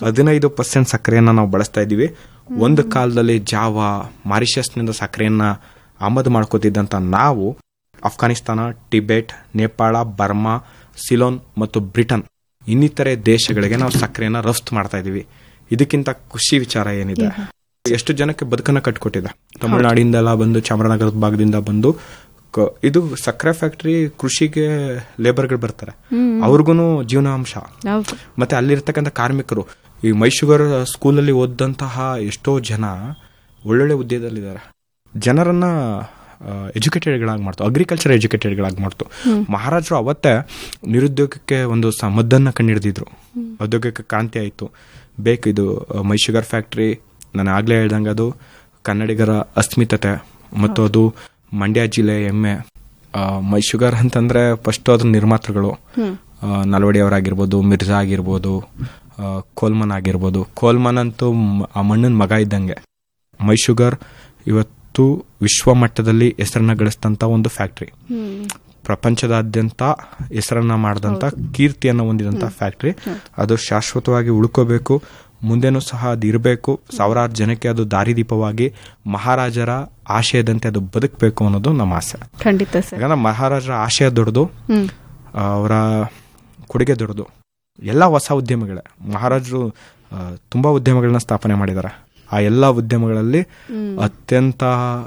B: 15% ಸಕ್ಕರೆಯನ್ನ ನಾವು ಬಳಸ್ತಾ ಇದೀವಿ. ಒಂದು ಕಾಲದಲ್ಲಿ ಜಾವಾ, ಮಾರಿಷಸ್ನಿಂದ ಸಕ್ಕರೆಯನ್ನ ಆಮದು ಮಾಡ್ಕೋತಿದ್ದಂತ ನಾವು ಅಫ್ಘಾನಿಸ್ತಾನ, ಟಿಬೆಟ್, ನೇಪಾಳ, ಬರ್ಮಾ, ಸಿಲೋನ್ ಮತ್ತು ಬ್ರಿಟನ್ ಇನ್ನಿತರೆ ದೇಶಗಳಿಗೆ ನಾವು ಸಕ್ಕರೆಯನ್ನ ರಫ್ತು ಮಾಡ್ತಾ ಇದೀವಿ. ಇದಕ್ಕಿಂತ ಖುಷಿ ವಿಚಾರ ಏನಿದೆ? ಎಷ್ಟು ಜನಕ್ಕೆ ಬದುಕನ್ನ ಕಟ್ಕೊಟ್ಟಿದೆ. ತಮಿಳುನಾಡಿಂದೆಲ್ಲ ಬಂದು, ಚಾಮರಾಜನಗರದ ಭಾಗದಿಂದ ಬಂದು ಇದು ಸಕ್ಕರೆ ಫ್ಯಾಕ್ಟರಿ ಕೃಷಿಗೆ ಲೇಬರ್ಗಳು ಬರ್ತಾರೆ, ಅವ್ರಿಗೂ ಜೀವನಾಂಶ. ಮತ್ತೆ ಅಲ್ಲಿರ್ತಕ್ಕಂಥ ಕಾರ್ಮಿಕರು, ಈ ಮೈಶುಗರ್ ಸ್ಕೂಲಲ್ಲಿ ಓದಂತಹ ಎಷ್ಟೋ ಜನ ಒಳ್ಳೊಳ್ಳೆ ಹುದ್ದೆದಲ್ಲಿದ್ದಾರೆ. ಜನರನ್ನ ಎಜುಕೇಟೆಡ್ಗಳಾಗಿ ಮಾಡ್ತು, ಅಗ್ರಿಕಲ್ಚರ್ ಎಜುಕೇಟೆಡ್ಗಳಾಗಿ ಮಾಡ್ತು. ಮಹಾರಾಜರು ಅವತ್ತೇ ನಿರುದ್ಯೋಗಕ್ಕೆ ಒಂದು ಮದ್ದನ್ನ ಕಂಡಿಡಿದಿದ್ರು. ಉದ್ಯೋಗಕ್ಕೆ ಕ್ರಾಂತಿ ಆಯಿತು. ಇದು ಮೈಶುಗರ್ ಫ್ಯಾಕ್ಟ್ರಿ, ನಾನು ಆಗ್ಲೇ ಹೇಳ್ದಂಗೆ ಅದು ಕನ್ನಡಿಗರ ಅಸ್ಮಿತತೆ ಮತ್ತು ಅದು ಮಂಡ್ಯ ಜಿಲ್ಲೆ ಹೆಮ್ಮೆ. ಮೈಶುಗರ್ ಅಂತಂದ್ರೆ ಫಸ್ಟ್ ಅದ್ರ ನಿರ್ಮಾತೃಗಳು ನಲ್ವಡಿ ಅವರಾಗಿರ್ಬೋದು, ಮಿರ್ಜಾ ಆಗಿರ್ಬೋದು, ಕೋಲ್ಮನ್ ಆಗಿರ್ಬೋದು. ಕೋಲ್ಮನ್ ಅಂತೂ ಆ ಮಣ್ಣನ ಮಗ ಇದ್ದಂಗೆ. ಮೈಶುಗರ್ ಇವತ್ತು ವಿಶ್ವ ಮಟ್ಟದಲ್ಲಿ ಹೆಸರನ್ನ ಗಳಿಸಿದಂತ ಒಂದು ಫ್ಯಾಕ್ಟ್ರಿ, ಪ್ರಪಂಚದಾದ್ಯಂತ ಹೆಸರನ್ನ ಮಾಡಿದಂತ ಕೀರ್ತಿಯನ್ನು ಹೊಂದಿದಂತ ಫ್ಯಾಕ್ಟ್ರಿ. ಅದು ಶಾಶ್ವತವಾಗಿ ಉಳ್ಕೋಬೇಕು, ಮುಂದೆನೂ ಸಹ ಅದು ಇರಬೇಕು. ಸಾವಿರಾರು ಜನಕ್ಕೆ ಅದು ದಾರಿದೀಪವಾಗಿ ಮಹಾರಾಜರ ಆಶಯದಂತೆ ಅದು ಬದುಕಬೇಕು ಅನ್ನೋದು ನಮ್ಮ ಆಸೆ.
A: ಖಂಡಿತ ಸರ್.
B: ಯಾಕಂದ್ರೆ ಮಹಾರಾಜರ ಆಶಯ ದೊಡ್ಡದು, ಅವರ ಕೊಡುಗೆ ದೊಡ್ಡದು. ಎಲ್ಲ ಹೊಸ ಉದ್ಯಮಗಳೇ. ಮಹಾರಾಜರು ತುಂಬಾ ಉದ್ಯಮಗಳನ್ನ ಸ್ಥಾಪನೆ ಮಾಡಿದ್ದಾರೆ. ಆ ಎಲ್ಲ ಉದ್ಯಮಗಳಲ್ಲಿ ಅತ್ಯಂತ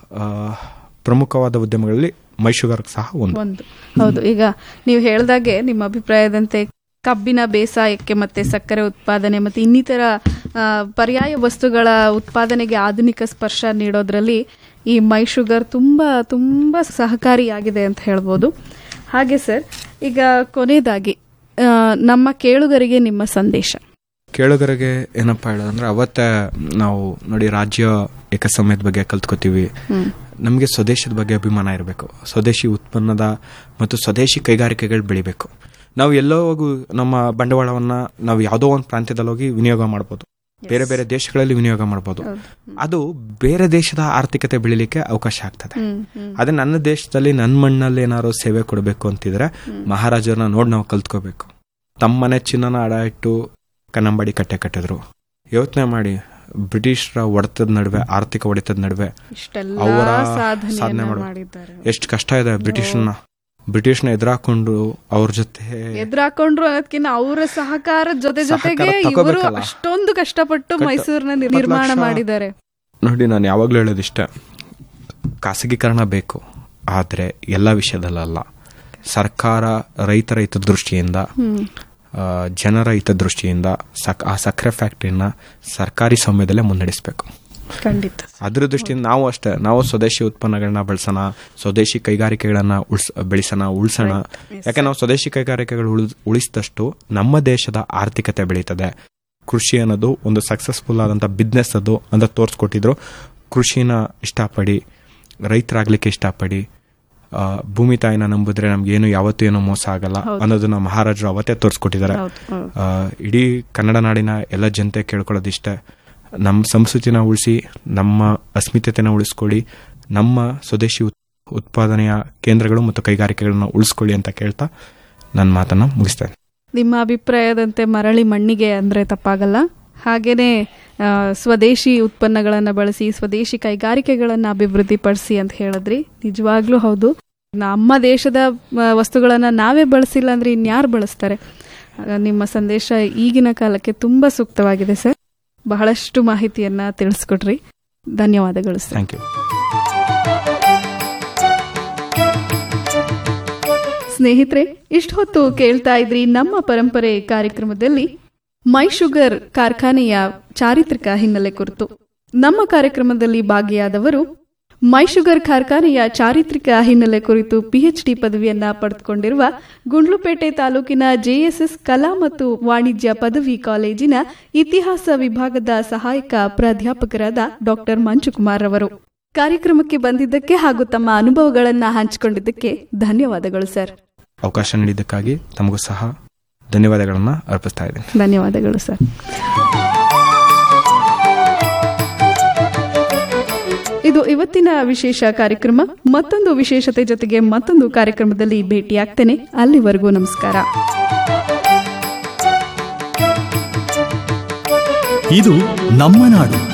B: ಪ್ರಮುಖವಾದ ಉದ್ಯಮಗಳಲ್ಲಿ ಮೈಶುಗರ್ ಸಹ ಒಂದು.
A: ಹೌದು. ಈಗ ನೀವು ಹೇಳ್ದಾಗೆ ನಿಮ್ಮ ಅಭಿಪ್ರಾಯದಂತೆ ಕಬ್ಬಿನ ಬೇಸಾಯಕ್ಕೆ ಮತ್ತೆ ಸಕ್ಕರೆ ಉತ್ಪಾದನೆ ಮತ್ತೆ ಇನ್ನಿತರ ಪರ್ಯಾಯ ವಸ್ತುಗಳ ಉತ್ಪಾದನೆಗೆ ಆಧುನಿಕ ಸ್ಪರ್ಶ ನೀಡೋದ್ರಲ್ಲಿ ಈ ಮೈಶುಗರ್ ತುಂಬಾ ತುಂಬಾ ಸಹಕಾರಿಯಾಗಿದೆ ಅಂತ ಹೇಳ್ಬೋದು. ಹಾಗೆ ಸರ್, ಈಗ ಕೊನೆಯದಾಗಿ ನಮ್ಮ ಕೇಳುಗರಿಗೆ ನಿಮ್ಮ ಸಂದೇಶ.
B: ಕೇಳುಗರಿಗೆ ಏನಪ್ಪಾ ಹೇಳೋದಂದ್ರೆ, ಅವತ್ತೇ ನಾವು ನೋಡಿ ರಾಜ್ಯ ಏಕಸಮಯದ ಬಗ್ಗೆ ಕಲ್ತ್ಕೋತೀವಿ. ನಮಗೆ ಸ್ವದೇಶದ ಬಗ್ಗೆ ಅಭಿಮಾನ ಇರಬೇಕು. ಸ್ವದೇಶಿ ಉತ್ಪನ್ನದ ಮತ್ತು ಸ್ವದೇಶಿ ಕೈಗಾರಿಕೆಗಳು ಬೆಳಿಬೇಕು. ನಾವು ಎಲ್ಲೋ ಹೋಗಿ ನಮ್ಮ ಬಂಡವಾಳವನ್ನ ನಾವು ಯಾವುದೋ ಒಂದು ಪ್ರಾಂತ್ಯದಲ್ಲಿ ಹೋಗಿ ವಿನಿಯೋಗ ಮಾಡ್ಬೋದು, ಬೇರೆ ಬೇರೆ ದೇಶಗಳಲ್ಲಿ ವಿನಿಯೋಗ ಮಾಡ್ಬೋದು. ಅದು ಬೇರೆ ದೇಶದ ಆರ್ಥಿಕತೆ ಬೆಳಿಲಿಕ್ಕೆ ಅವಕಾಶ ಆಗ್ತದೆ. ಅದೇ ನನ್ನ ದೇಶದಲ್ಲಿ ನನ್ನ ಮಣ್ಣಲ್ಲಿ ಏನಾದ್ರು ಸೇವೆ ಕೊಡಬೇಕು ಅಂತಿದ್ರೆ ಮಹಾರಾಜರನ್ನ ನೋಡಿ ನಾವು ಕಲ್ತ್ಕೋಬೇಕು. ತಮ್ಮನೆ ಚಿನ್ನನ ಅಡ ಇಟ್ಟು ಕನ್ನಂಬಾಡಿ ಕಟ್ಟೆ ಕಟ್ಟಿದ್ರು. ಯೋಚನೆ ಮಾಡಿ, ಬ್ರಿಟಿಷರ ಹೊಡೆತದ ನಡುವೆ, ಆರ್ಥಿಕ ಹೊಡೆತದ ನಡುವೆ ಅವರ ಸಾಧನೆ ಮಾಡಿದ್ದಾರೆ. ಎಷ್ಟು ಕಷ್ಟ ಇದೆ. ಬ್ರಿಟಿಷ್ನ ಎದುರಾಕೊಂಡು ಅವ್ರ ಜೊತೆ
A: ಎದುರಾಕೊಂಡ್ರು ಅನ್ನೋದಕ್ಕಿಂತ ಅವರ ಸಹಕಾರದ ಜೊತೆಗೆ ಇವರು ಅಷ್ಟೊಂದು ಕಷ್ಟಪಟ್ಟು ಮೈಸೂರಿನ ನಿರ್ಮಾಣ ಮಾಡಿದ್ದಾರೆ.
B: ನೋಡಿ, ನಾನು ಯಾವಾಗ್ಲೂ ಹೇಳೋದಿಷ್ಟ, ಖಾಸಗೀಕರಣ ಬೇಕು, ಆದ್ರೆ ಎಲ್ಲ ವಿಷಯದಲ್ಲ. ಸರ್ಕಾರ ರೈತರ ಹಿತದೃಷ್ಟಿಯಿಂದ, ಜನರ ಹಿತದೃಷ್ಟಿಯಿಂದ ಆ ಸಕ್ಕರೆ ಫ್ಯಾಕ್ಟರಿನ ಸರ್ಕಾರಿ ಸ್ವಾಮ್ಯದಲ್ಲೇ ಮುನ್ನಡೆಸಬೇಕು.
A: ಖಂಡಿತ.
B: ಅದ್ರ ದೃಷ್ಟಿಯಿಂದ ನಾವು ಅಷ್ಟೇ, ನಾವು ಸ್ವದೇಶಿ ಉತ್ಪನ್ನಗಳನ್ನ ಬಳಸೋಣ, ಸ್ವದೇಶಿ ಕೈಗಾರಿಕೆಗಳನ್ನ ಉಳಿಸೋಣ. ಯಾಕೆ ನಾವು ಸ್ವದೇಶಿ ಕೈಗಾರಿಕೆಗಳು ಉಳಿಸಿದಷ್ಟು ನಮ್ಮ ದೇಶದ ಆರ್ಥಿಕತೆ ಬೆಳೀತದೆ. ಕೃಷಿ ಅನ್ನೋದು ಒಂದು ಸಕ್ಸಸ್ಫುಲ್ ಆದಂತ ಬಿಸ್ನೆಸ್ ಅದು ಅಂತ ತೋರಿಸ್ಕೊಟ್ಟಿದ್ರು. ಕೃಷಿನ ಇಷ್ಟಪಡಿ, ರೈತರಾಗ್ಲಿಕ್ಕೆ ಇಷ್ಟಪಡಿ, ಭೂಮಿ ತಾಯಿನ ನಂಬಿದ್ರೆ ನಮ್ಗೇನು ಯಾವತ್ತೂ ಏನೋ ಮೋಸ ಆಗಲ್ಲ ಅನ್ನೋದನ್ನ ಮಹಾರಾಜರು ಅವತ್ತೇ ತೋರಿಸ್ಕೊಟ್ಟಿದ್ದಾರೆ. ಇಡೀ ಕನ್ನಡ ನಾಡಿನ ಎಲ್ಲ ಜನತೆ ಕೇಳ್ಕೊಳ್ಳೋದಿಷ್ಟೇ, ನಮ್ಮ ಸಂಸ್ಕೃತಿನ ಉಳಿಸಿ, ನಮ್ಮ ಅಸ್ಮಿತೆನ ಉಳಿಸ್ಕೊಳ್ಳಿ, ನಮ್ಮ ಸ್ವದೇಶಿ ಉತ್ಪಾದನೆಯ ಕೇಂದ್ರಗಳು ಮತ್ತು ಕೈಗಾರಿಕೆಗಳನ್ನ ಉಳಿಸ್ಕೊಳ್ಳಿ ಅಂತ ಕೇಳ್ತಾ ನನ್ನ ಮಾತನ್ನ ಮುಗಿಸ್ತೇನೆ.
A: ನಿಮ್ಮ ಅಭಿಪ್ರಾಯದಂತೆ ಮರಳಿ ಮಣ್ಣಿಗೆ ಅಂದ್ರೆ ತಪ್ಪಾಗಲ್ಲ. ಹಾಗೇನೆ ಸ್ವದೇಶಿ ಉತ್ಪನ್ನಗಳನ್ನ ಬಳಸಿ ಸ್ವದೇಶಿ ಕೈಗಾರಿಕೆಗಳನ್ನ ಅಭಿವೃದ್ಧಿಪಡಿಸಿ ಅಂತ ಹೇಳಿದ್ರಿ. ನಿಜವಾಗ್ಲೂ ಹೌದು. ನಮ್ಮ ದೇಶದ ವಸ್ತುಗಳನ್ನ ನಾವೇ ಬಳಸಿಲ್ಲ ಅಂದ್ರೆ ಇನ್ಯಾರು ಬಳಸ್ತಾರೆ? ನಿಮ್ಮ ಸಂದೇಶ ಈಗಿನ ಕಾಲಕ್ಕೆ ತುಂಬಾ ಸೂಕ್ತವಾಗಿದೆ ಸರ್. ಬಹಳಷ್ಟು ಮಾಹಿತಿಯನ್ನ ತಿಳಿಸ್ಕೊಟ್ರಿ. ಧನ್ಯವಾದಗಳು ಸರ್.
B: Thank you.
A: ಸ್ನೇಹಿತರೆ, ಇಷ್ಟು ಹೊತ್ತು ಕೇಳ್ತಾ ಇದ್ರಿ ನಮ್ಮ ಪರಂಪರೆ ಕಾರ್ಯಕ್ರಮದಲ್ಲಿ ಮೈಶುಗರ್ ಕಾರ್ಖಾನೆಯ ಚಾರಿತ್ರಿಕ ಹಿನ್ನೆಲೆ ಕುರಿತು. ನಮ್ಮ ಕಾರ್ಯಕ್ರಮದಲ್ಲಿ ಭಾಗಿಯಾದವರು ಮೈಶುಗರ್ ಕಾರ್ಖಾನೆಯ ಚಾರಿತ್ರಿಕ ಹಿನ್ನೆಲೆ ಕುರಿತು PhD ಪದವಿಯನ್ನ ಪಡೆದುಕೊಂಡಿರುವ ಗುಂಡ್ಲುಪೇಟೆ ತಾಲೂಕಿನ JSS ಕಲಾ ಮತ್ತು ವಾಣಿಜ್ಯ ಪದವಿ ಕಾಲೇಜಿನ ಇತಿಹಾಸ ವಿಭಾಗದ ಸಹಾಯಕ ಪ್ರಾಧ್ಯಾಪಕರಾದ ಡಾಕ್ಟರ್ ಮಂಜುಕುಮಾರ್ ಅವರು. ಕಾರ್ಯಕ್ರಮಕ್ಕೆ ಬಂದಿದ್ದಕ್ಕೆ ಹಾಗೂ ತಮ್ಮ ಅನುಭವಗಳನ್ನ ಹಂಚಿಕೊಂಡಿದ್ದಕ್ಕೆ ಧನ್ಯವಾದಗಳು ಸರ್.
B: ಅವಕಾಶ ನೀಡಿದ್ದಕ್ಕಾಗಿ ತಮಗೂ ಸಹ ಧನ್ಯವಾದಗಳನ್ನ ಅರ್ಪಿಸ್ತಾ ಇದ್ದೇನೆ.
A: ಧನ್ಯವಾದಗಳು ಸರ್. ಇದು ಇವತ್ತಿನ ವಿಶೇಷ ಕಾರ್ಯಕ್ರಮ. ಮತ್ತೊಂದು ವಿಶೇಷತೆ ಜೊತೆಗೆ ಮತ್ತೊಂದು ಕಾರ್ಯಕ್ರಮದಲ್ಲಿ ಭೇಟಿಯಾಗ್ತೇನೆ. ಅಲ್ಲಿವರೆಗೂ ನಮಸ್ಕಾರ.
C: ಇದು ನಮ್ಮ ನಾಡು.